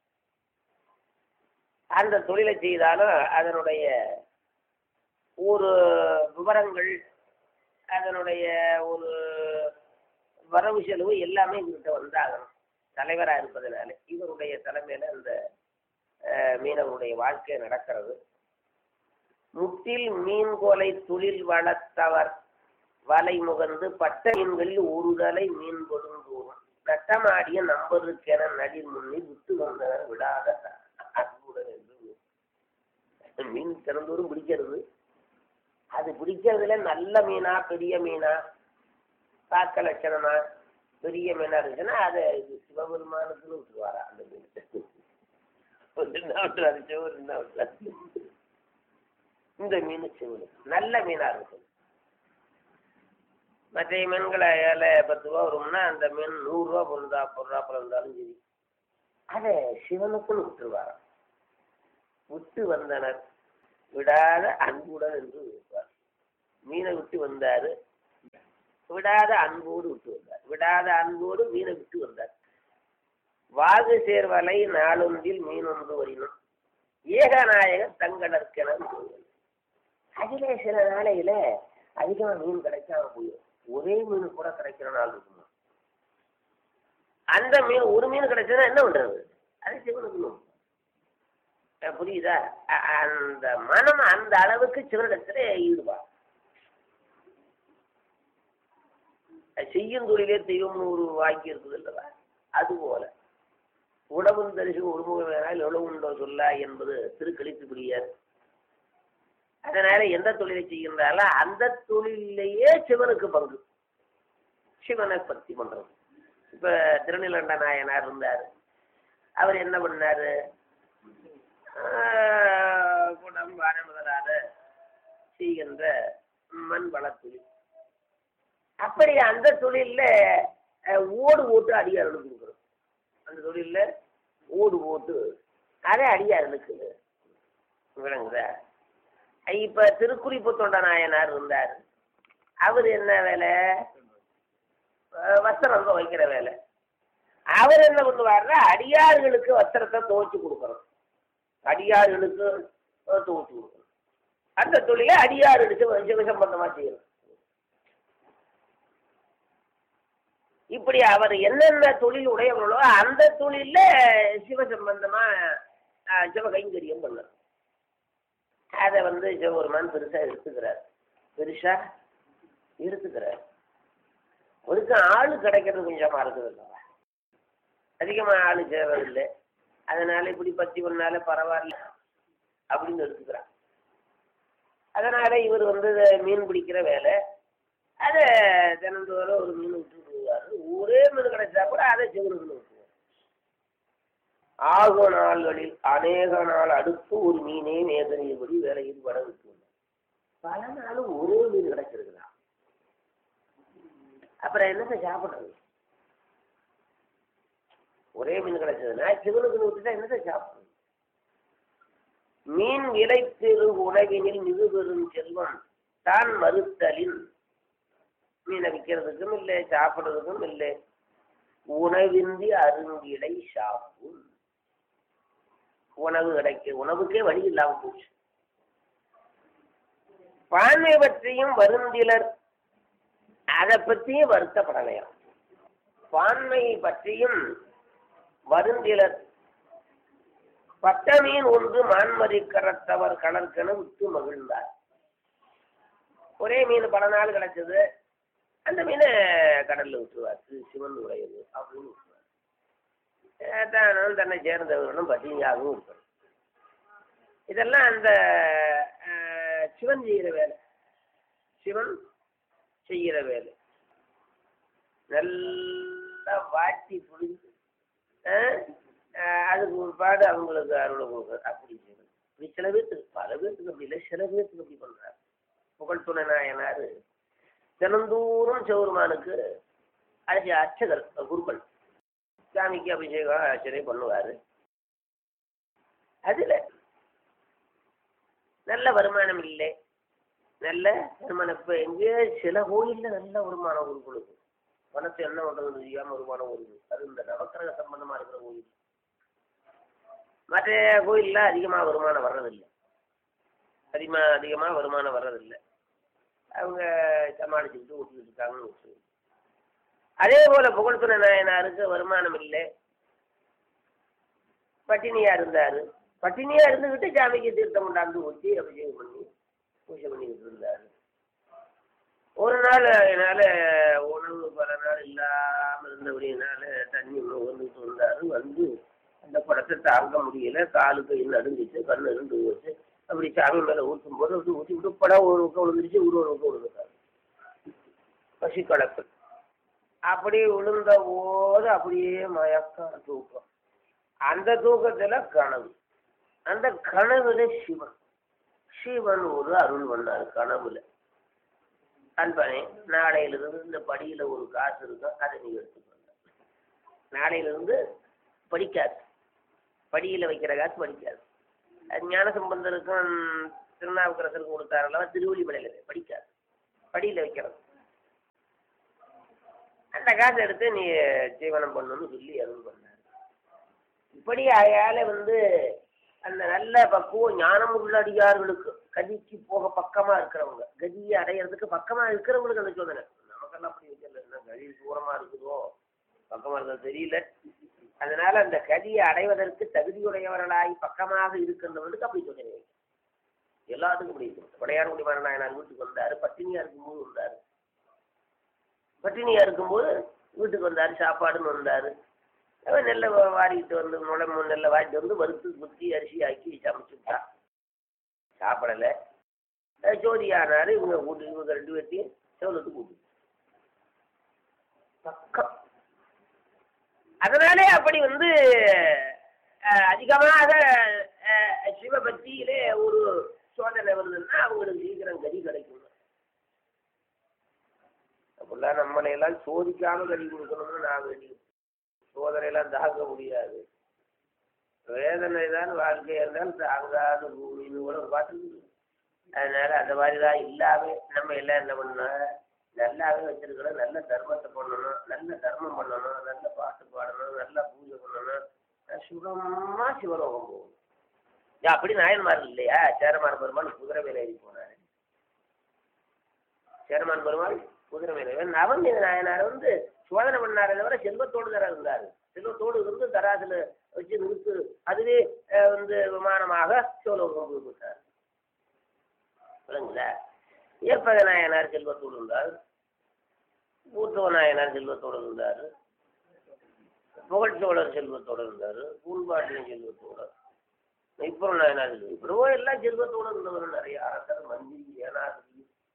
அந்த தொழிலை செய்தாலும் அதனுடைய ஒரு விவரங்கள், அதனுடைய ஒரு வரவு செலவு எல்லாமே இவர்கிட்ட வந்தாகணும். தலைவராக இருப்பதனால இவருடைய தலைமையில அந்த மீனவருடைய வாழ்க்கை நடக்கிறது. முட்டில் மீன் கோலை தொழில் வளர்த்தவர் வலை முகந்து பட்ட மீன்களில் ஒருதலை மீன் கொடுந்தூரும் நட்டமாடிய நம்பருக்கென நடில் முன்னில் விட்டு வந்தவர் விடாத அன்புடன் என்று மீன் திறந்தோறும் பிடிக்கிறது. அது பிடிக்கிறதுல நல்ல மீனா பெரிய மீனா பார்க்க லட்சணமா பெரிய மீனா இருந்துச்சுன்னா அதை சிவபெருமானுக்குன்னு விட்டுருவாரா அந்த மீன். இந்த மீன் சிவனு நல்ல மீனா இருக்கும். மற்ற மீன்களை 10 ரூபா வரும்னா அந்த மீன் 100 ரூபா பொருந்தா 40 ரூபா பிறந்தாலும் சரி அதை சிவனுக்குன்னு விட்டுருவாராம். விட்டு வந்தனர் விடாத அன்புடன் என்று இருப்பார். மீனை விட்டு வந்தாரு, விடாத அன்போடு விட்டு வந்தார். விடாத அன்போடு மீனை விட்டு வந்தார். வாகு சேர்வலை நாளொன்றில் மீனொன்று வரினும் ஏகநாயக தங்கடற்கென. அதிலே சில நாளையில அதிகமா மீன் கிடைக்காம போயிடும். ஒரே மீன் கூட கிடைக்கிற நாள் இருக்குமா? அந்த மீன் ஒரு மீன் கிடைச்சதுன்னா என்ன பண்றது? அது சிவனுக்கு புரியுதா? அந்த மனம் அந்த அளவுக்கு சிவனிடத்துல ஈடுபாடு. செய்யும் தொழிலே தெய்வம்னு ஒரு வாக்கி இருக்குது இல்லவா? அதுபோல உணவும் தரிசு ஒருமுக வேணால் எவ்வளவு உண்டோ சொல்லா என்பது திருக்கழித்து பிடியாது. அதனால எந்த தொழிலை செய்கின்றாலும் அந்த தொழிலேயே சிவனுக்கு பங்கு. சிவனை பக்தி பண்றது. இப்ப திருநீலகண்ட நாயனார் இருந்தாரு. அவர் என்ன பண்ணாரு? குடம் பானை முதலாத செய்கின்ற மண் வள தொழில். அப்படி அந்த தொழில்ல ஓடு போட்டு அடியார்களுக்கு கொடுக்குறோம். அந்த தொழில்ல ஓடு போட்டு அதே அடியார்களுக்கு விளங்குதா? இப்ப திருக்குறிப்பு தொண்ட நாயனார் இருந்தார். அவர் என்ன வேலை? வஸ்திரம் வைக்கிற வேலை. அவர் என்ன பண்ணுவார்னா அடியார்களுக்கு வஸ்திரத்தை துவைச்சு கொடுக்கணும். அடியார்களுக்கு துவைச்சு கொடுக்கணும். அந்த தொழிலை அடியார்களுக்கு சிவசம்பந்தமா செய்யணும். இப்படி அவர் என்னென்ன தொழில் உடையவர்களோ அந்த தொழில சிவசம்பந்தமா சிவ கைங்கரியம் பண்ணணும். அதை சிவபெருமான் பெருசா எடுத்துக்கிறார். ஒருக்கு ஆளு கிடைக்கிறது கொஞ்சமா இருக்குது இல்லவா? அதிகமா ஆளு தேவையில்லை. அதனால இப்படி பத்தி பண்ணால பரவாயில்ல அப்படின்னு எடுத்துக்கிறார். அதனால இவர் மீன் பிடிக்கிற வேலை. அதை தினந்தோறும் ஒரு மீன் விட்டு விடுவாரு. ஒரே மீன் கிடைச்சா கூட அதை சிவனுக்கு விட்டுருவார். ஆகு நாள்களில் அநேக நாள் அடுத்து ஒரு மீனே மேதனையபடி வேலையில் வர விட்டு பல நாளும் ஒரே மீன் கிடைச்சிருக்குதா? அப்புறம் என்னத்தை சாப்பிடுறது? ஒரே மீன் கிடைச்சதுன்னா சிவனுக்கு விட்டுட்டா என்னத்தை சாப்பிடுறது? மீன் விளைத்திரு உணவினில் மிகு பெரும் செல்வம் தான் மறுத்தலின். மீனை விற்கிறதுக்கும் இல்லை, சாப்பிடுறதுக்கும் இல்லை. உணவின்றி அருங்கிடை சாப்பும். உணவு கிடைக்க உணவுக்கே வழி இல்லாம போச்சு. பான்மை பற்றியும் வருந்திலர் அதை பற்றியும் வருத்தப்படலையாம். பான்மை பற்றியும் வருந்திலர் பட்ட மீன் ஒன்று மான்மதி கரத்தவர் கடற்கென விட்டு மகிழ்ந்தார். ஒரே மீன் பல நாள் கிடைச்சது. அந்த மீனை கடல்ல விட்டுருவார். சிவன் உடையது அப்படின்னு விட்டுருவார். தானும் தன்னை சேர்ந்தவர்களும் பட்டினியாகவும் இருப்பார். இதெல்லாம் அந்த சிவன் செய்கிற வேலை. சிவன் செய்கிற வேலை நல்லா வாட்டி புரிஞ்சு அதுக்கு ஒரு பாடு அவங்களுக்கு அருளை கொடுக்குறது. அப்படி செய்யணும். இப்படி சில பேர்த்துக்கு, பல பேர்த்துக்கு அப்படி இல்லை, சில பேர்த்துக்கு அப்படி பண்றாரு. புகழ் துணை நாயனாரு தினந்தோறும் சிவபெருமானுக்கு அர்ச்சகர் குருக்கள் சாமிக்கு அபிஷேகம் அர்ச்சனை பண்ணுவாரு. அதுல நல்ல வருமானம் இல்லை. நல்ல வருமானம் இப்ப எங்கே சில கோயில்ல நல்ல வருமானம் குருக்களுக்கு பணத்தை என்ன பண்றது தெரியாம வருமானம் வருது. அது இந்த நவக்கிரக சம்பந்தமா இருக்கிற கோயில். மற்ற கோயில்ல அதிகமா வருமானம் வர்றதில்லை. அதிகமா வருமானம் வர்றதில்லை. அவங்க சமாளிச்சுக்கிட்டு ஓட்டிக்கிட்டு இருக்காங்கன்னு. அதே போல புகழ்துணை நாயனாருக்கு வருமானம் இல்லை. பட்டினியா இருந்தாரு. பட்டினியா இருந்துகிட்டு சாமிக்கு தீர்த்தம் கொண்டாந்து ஊற்றி அபிஷேகம் பண்ணி பூஜை பண்ணிக்கிட்டு இருந்தாரு. ஒரு நாள் என்னால உணவு பல நாள் இல்லாம இருந்தபடினால தண்ணி வந்துட்டு வந்தாரு. அந்த படத்தை தாங்க முடியல. காலுக்கு நடுங்கிச்சு, கண்ணு இருந்து வச்சு அப்படி சாமி மேல ஊற்றும் போது அப்படி ஊற்றி விட்டு படம் ஒரு பக்கம் விழுந்துருச்சு, ஒரு பக்கம் விழுந்துட்டாரு. பசி கலப்பு. அப்படி விழுந்த போது அப்படியே மயக்கம், தூக்கம். அந்த தூக்கத்துல கனவு. அந்த கனவுல சிவன் ஒரு அருள் பண்ணாரு கனவுல. அன்பனே, நாளையிலிருந்து இந்த படியில ஒரு காசு இருக்கும், அதை நீ எடுத்துக்கொள்ள. நாளையிலிருந்து படிக்காது. படியில வைக்கிற காசு படிக்காது. ஞான சம்பந்தருக்கும் திருநாவுக்கரசருக்கு கொடுத்தாரல்லவா திருவள்ளிமலையில படிக்காது, படியில் வைக்கிறது. அந்த காசை எடுத்து நீ ஜீவனம் பண்ணணும்னு சொல்லி அருள் பண்ணார். இப்படி அயால அந்த நல்ல பக்குவம் ஞானம் உள்ள அடியார்களுக்கு கதிக்கு போக பக்கமா இருக்கிறவங்க, கதியை அடையிறதுக்கு பக்கமா இருக்கிறவங்களுக்கு அந்த சோதனை. நமக்கெல்லாம் அப்படி வைக்கல, கதி தூரமா இருக்குதோ பக்கமா இருக்கிறது தெரியல. அதனால அந்த கதியை அடைவதற்கு தகுதியுடையவர்களாய் பக்கமாக இருக்கின்றவர்களுக்கு அப்படி சோதனை வைக்கும். எல்லாத்துக்கும் அப்படி இருக்கும். படையார்குடி மரணாயனார் வீட்டுக்கு வந்தாரு, பட்டினியா இருக்கும்போது வந்தாரு. பட்டினியா இருக்கும்போது வீட்டுக்கு வந்தாரு, சாப்பாடுன்னு வந்தாரு. நெல்லை வாரிக்கிட்டு நெல்லை வாரிட்டு வறுத்து குத்தி அரிசி ஆக்கி சமைச்சுட்டா. சாப்பிடலை. ஜோதி ஆனாரு. இவங்க ரெண்டு பேர்த்தையும் செவலத்துக்கு கூட்டு பக்கம். அதனாலே அப்படி அதிகமாக சிவபக்தியிலே ஒரு சோதனை வருதுன்னா அவங்களுக்கு சீக்கிரம் கதி கிடைக்கும். அப்படிலாம் நம்மளையெல்லாம் சோதிக்காம கதி கொடுக்கணும்னு நான் வேண்டிய சோதனையெல்லாம் தாங்க முடியாது. வேதனை தான் வாழ்க்கையா இருந்தாலும் தாங்காத பூமின்னு கூட பார்த்துருக்கு. அதனால அந்த மாதிரிதான் இல்லாம நம்ம எல்லாம் என்ன பண்ணணும், நல்லாவே வச்சிருக்கணும். நல்ல தர்மத்தை பண்ணணும், நல்ல தர்மம் பண்ணணும், நல்ல பாட்டு பாடணும், நல்லா பூஜை பண்ணணும், சுகமா சிவலோகம் போகணும். அப்படி நாயன்மார்கள் இல்லையா? சேரமான் பெருமாள் குதிரை மேல ஏறி போனாரு. சேரமான் பெருமாள் குதிரை மேல நவநீத நாயனார் சோதனை பண்ணாரே தவிர செல்வத்தோடு தர இருந்தாரு. செல்வத்தோடு இருந்து தராசுல வச்சு நிறுத்து, அதுவே விமானமாக சிவலோகம் போய்விட்டார். சொல்லுங்களா? ஏற்பக நாயனார் செல்வத்தோடு இருந்தார், பூத்தவ நாயனார் செல்வத்தோடு இருந்தார், புகழ்ச்சோழர் செல்வத்தோடு இருந்தார், பூல்பாட்டின் செல்வத்தோடு, இப்போ நாயனார் இப்போ எல்லாம் செல்வத்தோடு இருந்தவர் நிறைய அரசர், மந்திரி, ஏனாதிபதி.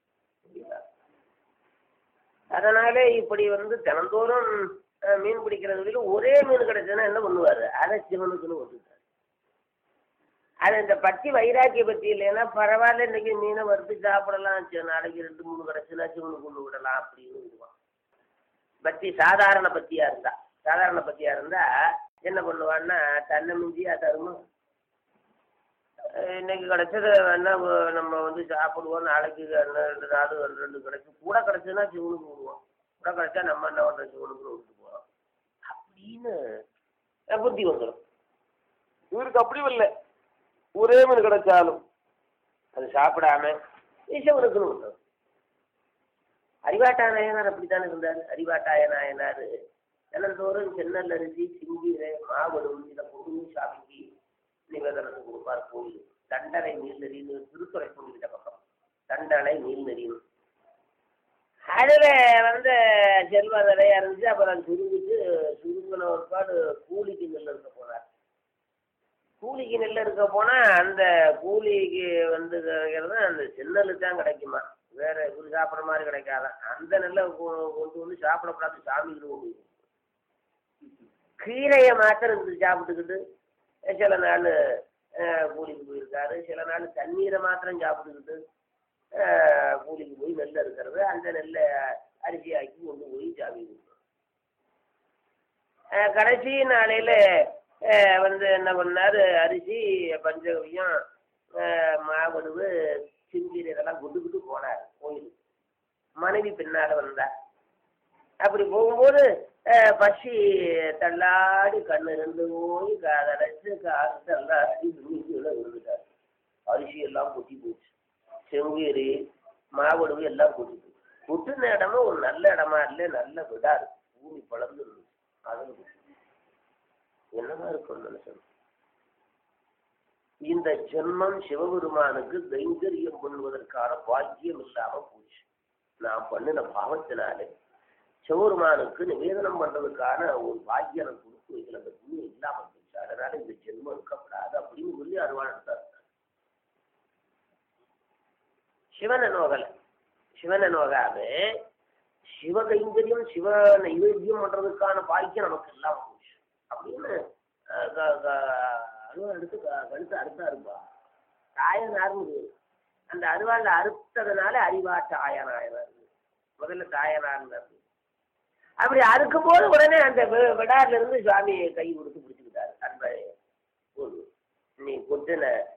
அதனாலே இப்படி தினந்தோறும் மீன் பிடிக்கிறதுல ஒரே மீன் கிடைச்சதுன்னா என்ன பண்ணுவாரு? அதை சிவனுக்குன்னு ஒத்துட்டாரு. அது இந்த பத்தி வைராக்கிய பத்தி இல்லைன்னா பரவாயில்ல, இன்னைக்கு மீனை வறுத்து சாப்பிடலாம், நாளைக்கு 2-3 கிடைச்சுன்னா சிவனுக்கு கொண்டு விடலாம் அப்படின்னு விடுவான். பத்தி சாதாரண பத்தியா இருந்தா என்ன பண்ணுவான்னா தன்னை மிஞ்சியா தருமா? இன்னைக்கு கிடைச்சது என்ன நம்ம சாப்பிடுவோம், நாளைக்கு 2 நாள் 2 கிடைக்கும், கூட கிடைச்சதுன்னா சிவனுக்கு விடுவோம், கூட கிடைச்சா நம்ம என்ன பண்ற சிவனுக்கு விட்டுக்குவோம் அப்படின்னு புத்தி வந்துடும். இவருக்கு அப்படி இல்லை, ஒரே மீன் கிடைச்சாலும் அது சாப்பிடாம சிவனுக்குன்னு விட்டுரும். அறிவாட்டாய நாயனார் அப்படித்தானே இருந்தார். அறிவாட்டாய நாயனார் தினந்தோறும் சென்னல் அரிசி, சிங்கீரை, மாவடும் இதை பொண்ணு சாமிக்கு நிவேதனத்துக்கு கொடுப்பார். கோயில் தண்டனை நீல்நெறின்னு திருத்துறை கோயில்கிட்ட பக்கம் தண்டனை நீல்நெறின்னு அதுல செல்வம் நிறையா இருந்துச்சு. அப்புறம் சுருங்கின ஒருபாடு கூலிக்கு நெல் இருக்க போனார். கூலிக்கு நெல் இருக்க போனா அந்த கூலிக்கு கிடைக்கிறது அந்த சென்னலுக்கு தான் கிடைக்குமா, வேற இவரு சாப்பிட்ற மாதிரி கிடைக்காதான். அந்த நெல்லை கொண்டு சாப்பிடக்கூடாது, சாமிக்கு கொண்டு கீரையை மாத்திரம் இருந்து சாப்பிட்டுக்கிட்டு சில நாள் கூலிக்கு போயிருக்காரு. சில நாள் தண்ணீரை மாத்திரம் சாப்பிட்டுக்கிட்டு கூலிக்கு போய் நெல் இருக்கிறது. அந்த நெல்லை அரிசி ஆக்கி கொண்டு போய் சாமி கொடுக்கணும். கடைசி நாளையில என்ன பண்ணாரு, அரிசி, பஞ்சகவியம், மாவடுவு, சிங்கீரை இதெல்லாம் கொண்டுக்கிட்டு போனார் கோயிலுக்கு. மனைவி பின்னால வந்தா. அப்படி போகும்போது பசி தள்ளாடி கண்ணு 2 போய் காதடைச்சு காது தள்ளாடி விழுந்துட்டார். அரிசி எல்லாம் கொட்டி போச்சு, செங்கீரை, மாவடுவு எல்லாம் கொட்டி போச்சு. கொட்டின இடமும் ஒரு நல்ல இடமா இல்லை, நல்ல விடாது, பூமி பழந்து இருந்துச்சு. அதில் என்னதான் இருக்கும் நினைச்சது. இந்த ஜென்மம் சிவபெருமானுக்கு கைங்கரியம் பண்ணுவதற்கான பாக்கியம் இல்லாம போச்சு. நான் பண்ணின பாவத்தினாலே சிவபெருமானுக்கு நிவேதனம் பண்றதுக்கான ஒரு பாக்கியம் கொடுத்து வைக்கல, அந்த புண்ணியம் இல்லாம போச்சு. அதனால இந்த ஜென்மம் இருக்கப்படாது அப்படின்னு சொல்லி அருவாள் எடுத்தார். சிவனை நோகாம சிவ கைங்கரியம், சிவ நைவேத்தியம் பண்றதுக்கான பாக்கியம் நமக்கு இல்லாம போச்சு அப்படின்னு அருவாள் எடுத்து கழுத்து அறுத்தாருப்பா. தாயனார்னு அந்த அருவாள் அறுத்ததுனால அறிவாட்டாயனாயினார். முதல்ல தாயனார் இருந்தார். அப்படி அறுக்கும் போது உடனே அந்த விடார்ல இருந்து சுவாமியை கை கொடுத்து பிடிச்சுக்கிட்டாரு. அந்த ஒரு நீ கொட்டின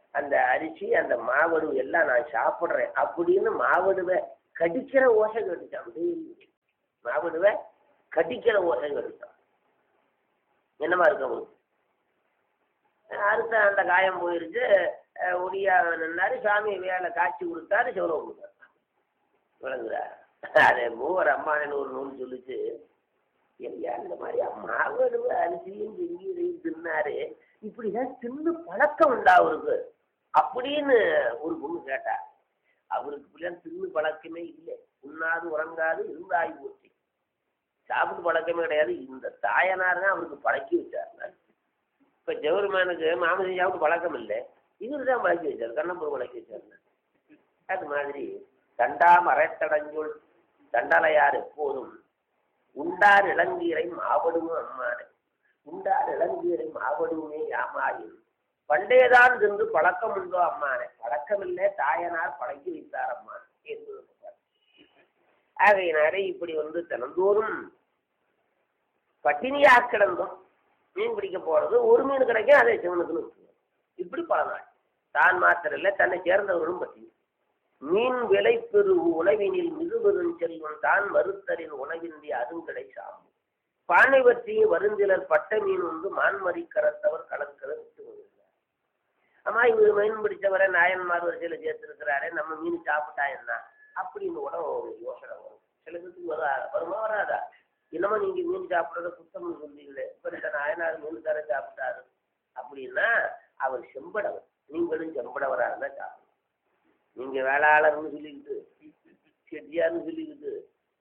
அந்த அரிசி அந்த மாவடு எல்லாம் நான் சாப்பிட்றேன் அப்படின்னு மாவடுவை கடிக்கிற ஓசை கேட்டுச்சான். மாவடுவை கடிக்கிற ஓசை கேட்டுச்சான். என்னமா இருக்கு அவங்களுக்கு? அடுத்த அந்த காயம் போயிருச்சு. ஒடியா நின்னாரு. சாமி வேலை காய்ச்சி கொடுத்தாரு. சிவரம் கொடுத்தாரு. விளங்குதா? அதே மூவர் அம்மானு ஒரு நூல் சொல்லிச்சு. ஐயா இந்த மாதிரி மாவடுவை அரிசியும் செங்கீரையும் தின்னாரு, இப்படிதான் தின்னு பழக்கம் உண்டா அவருக்கு அப்படின்னு ஒரு பொண்ணு கேட்டா. அவருக்கு இப்படிலாம் தின்னு பழக்கமே இல்லை. உண்ணாது உறங்காது இருந்தாய் போச்சு. சாப்பிட்டு பழக்கமே கிடையாது. இந்த தாயனார் தான் அவருக்கு பழக்கி வச்சார். இப்ப ஜெவர்மேனுக்கு மாமசி சாப்பிட்டு பழக்கம் இல்லை. இவரு தான் பழக்கி வச்சார். கண்ணப்பூர் பழக்கி வச்சார். அது மாதிரி தண்டா மறைத்தடஞ்சொல் தண்டலையார் எப்போதும் உண்டார் இளங்கீரை மாவடுமோ அம்மானே. உண்டார் இளங்கீரை மாவடுமே யாமாயின் பண்டேதான் தின்று பழக்கம் உண்டோ அம்மானே. பழக்கமில்லை, தாயனார் பழக்கி வைத்தார் அம்மான் என்று. ஆகையினாலே இப்படி தினந்தோறும் பட்டினியா கிடந்தோம். மீன் பிடிக்க போறது, ஒரு மீன் கிடைக்கும், அதே சிவனுக்குன்னு இப்படி பல நாள். தான் மாத்திரம் இல்லை, தன்னை சேர்ந்தவர்களும் பட்டினி. மீன் விலை பெரு உணவினில் மிகுவதும் செல்வம் தான் மறுத்தரின் உணவின்றி அதுங்கடை சாம்பு. பானை பற்றியும் வருந்திலர் பட்ட மீன் மான்மறி கரத்தவர் கலக்கரை விட்டு வருகிறார். அம்மா இவர் மீன் பிடிச்சவரை நாயன்மார் வரிசையில சேர்த்திருக்கிறாரே, நம்ம மீன் சாப்பிட்டா என்ன அப்படின்னு கூட ஒரு யோசனை வரும். சில பேருக்கு வருமா வராதா? என்னமோ நீங்க மீன் சாப்பிட்றத குத்தம்னு சொல்றீங்களே, இப்ப இந்த நாயனார் மீன் தர சாப்பிட்டாரு அப்படின்னா அவர் செம்படவர். நீங்களும் செம்படவரா இருந்தா சாப்பிடும். நீங்க வேளாளர்னு சொல்லிக்கிட்டு, செட்டியார்னு சொல்லிக்கிட்டு,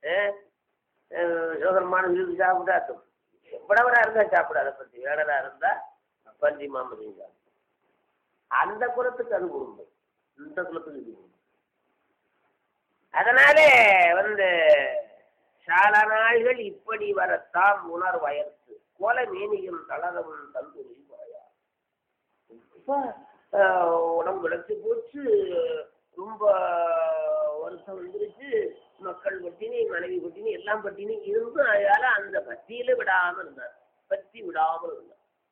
சோகரமான சொல்லி சாப்பிட்டாட்டும். செம்படவரா இருந்தா சாப்பிடாத. பத்தி வேடரா இருந்தா பன்றி மாமதி சாப்பிடும். அந்த குலத்துக்கு அது குடும்பம், இந்த குலத்துக்கு இது குடும்பம். அதனாலே சால நாள்கள் இப்படி வரத்தாம் உணர் வயர்த்து கோல மேனியும் தளரவும் தந்துரி வரையா. உடம்பு கிடச்சி போச்சு, ரொம்ப வருஷம் வந்துருச்சு, மக்கள் பட்டினி, மனைவி பட்டினி, எல்லாம் பட்டினி இருந்து அதனால அந்த பத்தியில விடாமல் இருந்தார். பத்தி விடாமல் இருந்தார்.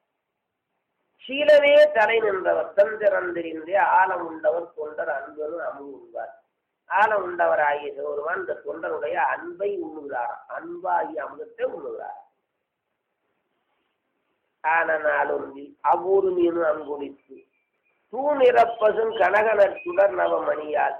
சீலவே தலை நின்றவர் தந்திரந்திரிந்தே ஆலம் உண்டவர் தொண்டர் அன்பனும் அமுது உண்பார். ஆலம் உண்டவர் ஆகிய சிவருமான் இந்த தொண்டருடைய அன்பை உண்ணுகிறார். அன்பாகிய அமுதத்தை உண்ணுகிறார். ஆன நாளொன்றில் அவ்வொரு மீனும் அன்புடித்து தூணிறப்பசும் கனகனத்துடர் நவமணியால்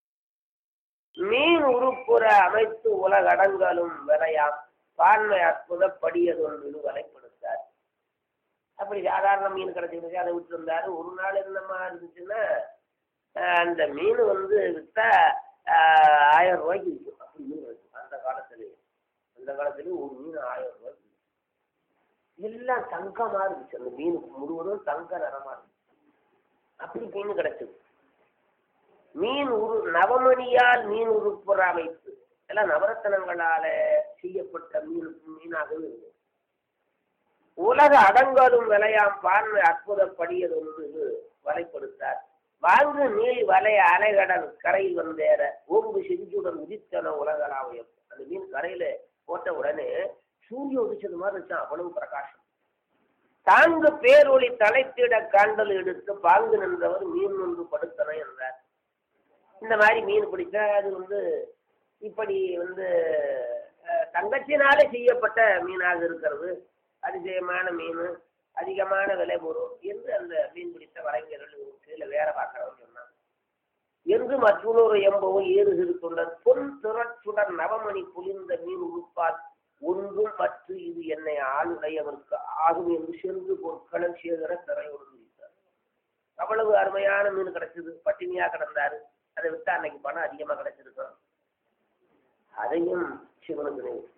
மீன் உருப்புற அமைத்து உலகடங்களும் விளையாம் பான்மை அற்புதப்படியதொன்று வலைப்படுத்தார். அப்படி சாதாரண மீன் கிடைச்சிருந்துச்சு, அதை விட்டு இருந்தாரு. ஒரு நாள் என்னமா இருந்துச்சுன்னா, அந்த மீன் வித்தா 1000 ரூபாய்க்கு விற்கும். அப்படி மீன் இருக்கும் அந்த காலத்துலேயே ஒரு மீன் 1000 ரூபாய்க்கு. எல்லாம் தங்கமா இருந்துச்சு. அந்த மீனுக்கு முழுவதும் தங்க நிறமா இருந்துச்சு. அப்படி மீன் கிடைச்சது. மீன் நவமணியால் மீன் உருப்புற அமைப்பு எல்லாம் நவரத்தனங்களால செய்யப்பட்ட மீனாகவே இருந்தது. உலக அடங்காலும் விலையாம் பான்மை அற்புதப்படியது ஒன்று வலைப்படுத்தார். வாங்கு நீள் வலை அலைகடல் கரையில் வந்தேற ஓங்கு செஞ்சுடன் உதித்தன உலகளாவயம். அந்த மீன் கரையில போட்ட உடனே சூரிய உதிச்சது மாதிரி இருந்துச்சான். அவ்வளவு பிரகாசம். தாங்கு பேரொளி தலைத்திட காண்டல் எடுத்து பாங்கு நின்றவர் மீன் ஒன்று படுத்தன என்றார். இந்த மாதிரி மீன் பிடிச்சா அது இப்படி தங்கத்தினாலே செய்யப்பட்ட மீனாக இருக்கிறது. அதிசயமான மீன், அதிகமான விலை பொருள் என்று அந்த மீன் பிடித்த வரைஞர்கள் கீழே வேற பார்க்கிறவங்க சொன்னாங்க. என்று மற்றொரு எம்பவும் ஏறு சிறுத்துள்ளர் பொன் திரச்சுடன் நவமணி புலிந்த மீன் உறுப்பால் ஒன்றும் பற்று இது என்னை ஆளுடையவருக்கு ஆகும் என்று சென்று பொருட்களும் சேகர திரையோடு முடித்தார். அவ்வளவு அருமையான மீன் கிடைச்சது. பட்டினியா கிடந்தாரு. அதை விட்டு அன்னைக்கு பணம் அதிகமா கிடைச்சிருக்கோம். அதையும் சிவனுக்கு நினைத்தார்.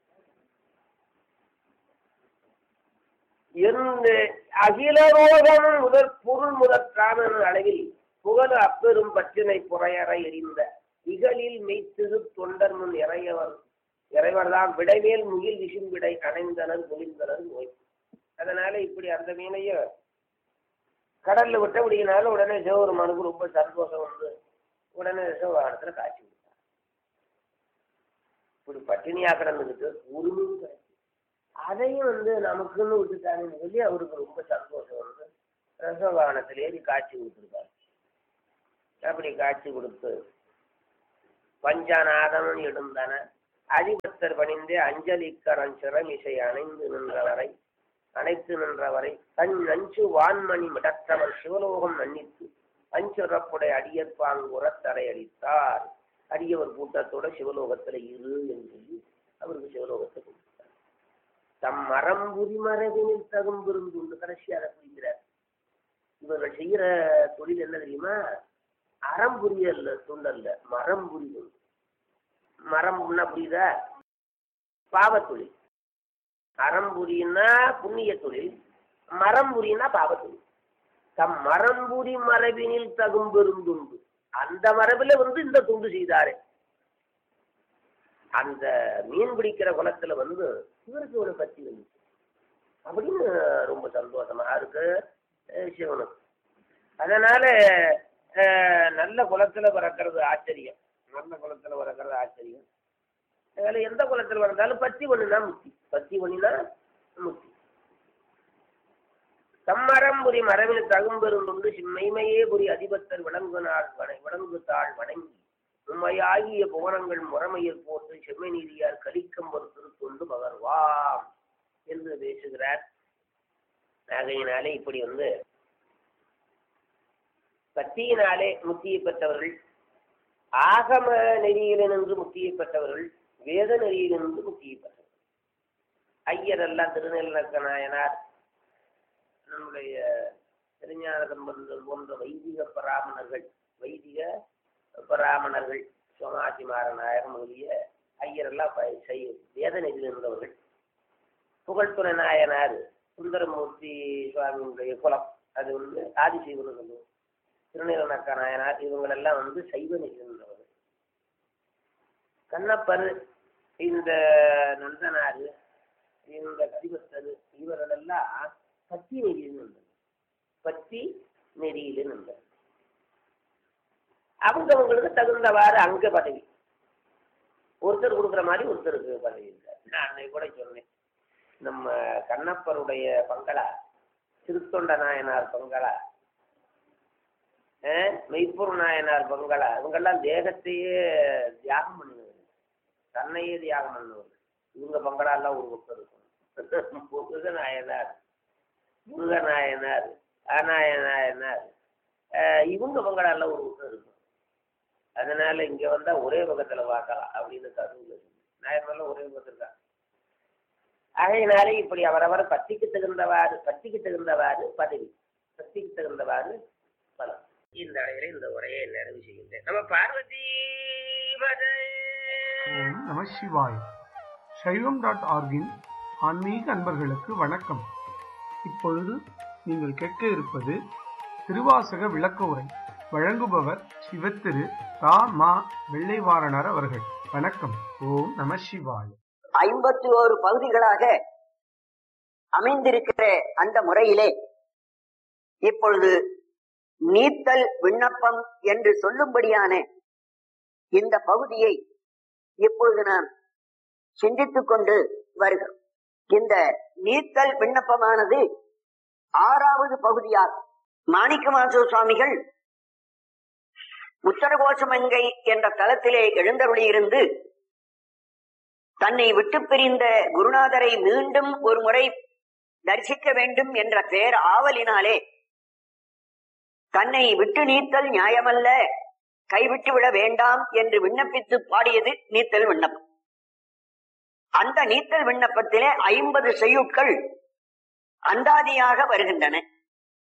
அகிலரோகமும் பொருள் முதற்கான அளவில் புகழ் அப்பெரும் பற்றினை புறையற எறிந்த இகழில் மெய்த்திரு தொண்டர் முன் இறைவர்தான் விடைமேல் முகில் விசும்பிடை அணைந்தனர் மொழிந்தனர் நோய். அதனால இப்படி அந்த மீனைய கடல்ல விட்டபடியினால உடனே சிவபெருமானுக்கு ரொம்ப சந்தோஷம் உடனே சிவகாலத்துல காட்சி விட்டார். இப்படி பட்டினியா கிடந்துக்கிட்டு ஒரு மீன் கிடைக்கும். அதையும் நமக்குன்னு விட்டுட்டாங்கன்னு சொல்லி அவருக்கு ரொம்ப சந்தோஷம் ரசவாகனத்தில் ஏறி காட்சி கொடுத்துருக்காரு. அப்படி காட்சி கொடுத்து பஞ்சநாதமும் எடுந்தன அதிபத்தர் பணிந்தே அஞ்சலிக்கரன் சிறமிசை அணைத்து நின்றவரை தன் நஞ்சு வான்மணி மிடத்தவர் சிவலோகம் நன்னித்து அஞ்சுறப்புடைய அடியற்பாங்குற தரையடித்தார். அடியவர் கூட்டத்தோட சிவலோகத்துல இரு என்று சொல்லி அவருக்கு சிவலோகத்தை கொடுத்தார். தம் மரம்புரி மரபினில் தகும் பெருந்துண்டு கடைசியாக புரிகிறார். இவர்கள் செய்யற தொழில் என்ன தெரியுமா? அறம்புரியல்ல, தொண்டல்ல, மரம்புரி தொழில். மரம்னா புரியுதா? பாவத்தொழில். அறம்புரின்னா புண்ணிய தொழில், மரம்புரின்னா பாவத்தொழில். தம் மரம்புரி மரபினில் தகும் பெருந்துண்டு, அந்த மரபில இந்த துண்டு செய்தாரு. அந்த மீன் பிடிக்கிற குளத்துல இவருக்கு ஒரு பத்தி வந்துச்சு அப்படின்னு ரொம்ப சந்தோஷமா இருக்கு சிவனுக்கு. அதனால நல்ல குளத்துல பிறக்கிறது ஆச்சரியம், நல்ல குளத்துல பிறக்கிறது ஆச்சரியம். அதனால எந்த குளத்துல பிறந்தாலும் பத்தி பண்ணினா முக்தி, பத்தி பண்ணினா முக்தி. தம்மரம்புரி மரபில் தகும்பெருந்துண்டு சிம்மைமையே புரி அதிபத்தர் விளங்குதாள் வணங்கி உண்மையாகிய புவனங்கள் முறைமையில் போட்டு செம்மை நீதியார் கலிக்கம்பர் திருத்தொண்டு பகர்வாம் என்று பேசுகிறார். ஆகையினாலே இப்படி பக்தியினாலே முக்தியை பெற்றவர்கள், ஆகம நெறியிலிருந்து முக்தியை பெற்றவர்கள், வேத நெறியிலிருந்து முக்தியை பெற்றவர்கள். ஐயரெல்லாம் திருநெல்வேலி நாயனார், நம்முடைய திருஞான சம்பந்தர் போன்ற வைதிக பராமணர்கள் சோமாசி மாறநாயகம் முதலிய ஐயரெல்லாம் வேத நெறியில் இருந்தவர்கள். புகழ்துறை நாயனார் சுந்தரமூர்த்தி சுவாமியுடைய குலம், அது ஆதிசைவன் சொல்லுவோம். திருநீலநக்க நாயனார் இவங்களெல்லாம் சைவ நெறியில் இருந்தவர்கள். கண்ணப்பர், இந்த நந்தனார், இந்த கதிபத்தர், இவர்களெல்லாம் பத்தி நெறியில் நின்றது. பத்தி நெறியில் நின்றது. அவங்களுக்கு தகுந்தவாறு அங்க பதவி, ஒருத்தர் கொடுக்குற மாதிரி ஒருத்தருக்கு பதவி இருக்காரு. நான் அன்னைக்கு கூட சொன்னேன், நம்ம கண்ணப்பருடைய பங்களா, திருத்தொண்ட நாயனார் பங்களா, மெய்ப்பொரு நாயனார் பங்களா, இவங்கெல்லாம் தேகத்தையே தியாகம் பண்ணுவது, தன்னையே தியாகம் பண்ணுவது. இவங்க பங்களா எல்லாம் ஒரு பக்கம் இருக்கும். முருகநாயனார், முருகநாயனார், அநாயனாயனார், இவங்க பங்களா எல்லாம் ஒரு பக்கம் இருக்கும். அதனால இங்க வந்தா ஒரே பக்கத்துல பார்க்கலாம் அப்படின்னு கருது. நாயனால ஒரே பக்கத்துல தான். ஆகையினாலே இப்படி அவரவர் பத்திக்கு தகுந்தவாறு பதவி, பத்திக்கு தகுந்தவாறு பலம். இந்த அடையில இந்த உரையை நிறைவு செய்கின்றேன். நம்ம பார்வதி நம சிவாய். சைவம்.org ஆன்மீக அன்பர்களுக்கு வணக்கம். இப்பொழுது நீங்கள் கேட்க இருப்பது திருவாசக விளக்க உரை. வழங்குபவர் சிவத்திரு ரா.மா. வெள்ளைவாரணர் அவர்கள். வணக்கம். ஓம் நம சிவாய். 51 பகுதிகளாக அமைந்திருக்கிற அந்த முறையிலே இப்பொழுது நீத்தல் விண்ணப்பம் என்று சொல்லும்படியான இந்த பகுதியை இப்பொழுது நாம் சிந்தித்துக் கொண்டு வருகிறோம். இந்த நீத்தல் விண்ணப்பமானது 6வது பகுதியாகும். மாணிக்கவாசக சுவாமிகள் உத்தரகோசமங்கை என்ற தலத்திலே எழுந்தருளியிருந்து தன்னை விட்டு பிரிந்த குருநாதரை மீண்டும் ஒரு முறை தரிசிக்க வேண்டும் என்ற பேர் ஆவலினாலே தன்னை விட்டு நீத்தல் நியாயமல்ல, கைவிட்டு விட வேண்டாம் என்று விண்ணப்பித்து பாடியது நீத்தல் விண்ணப்பம். அந்த நீத்தல் விண்ணப்பத்திலே 50 செய்யுட்கள் அந்தாதியாக வருகின்றன.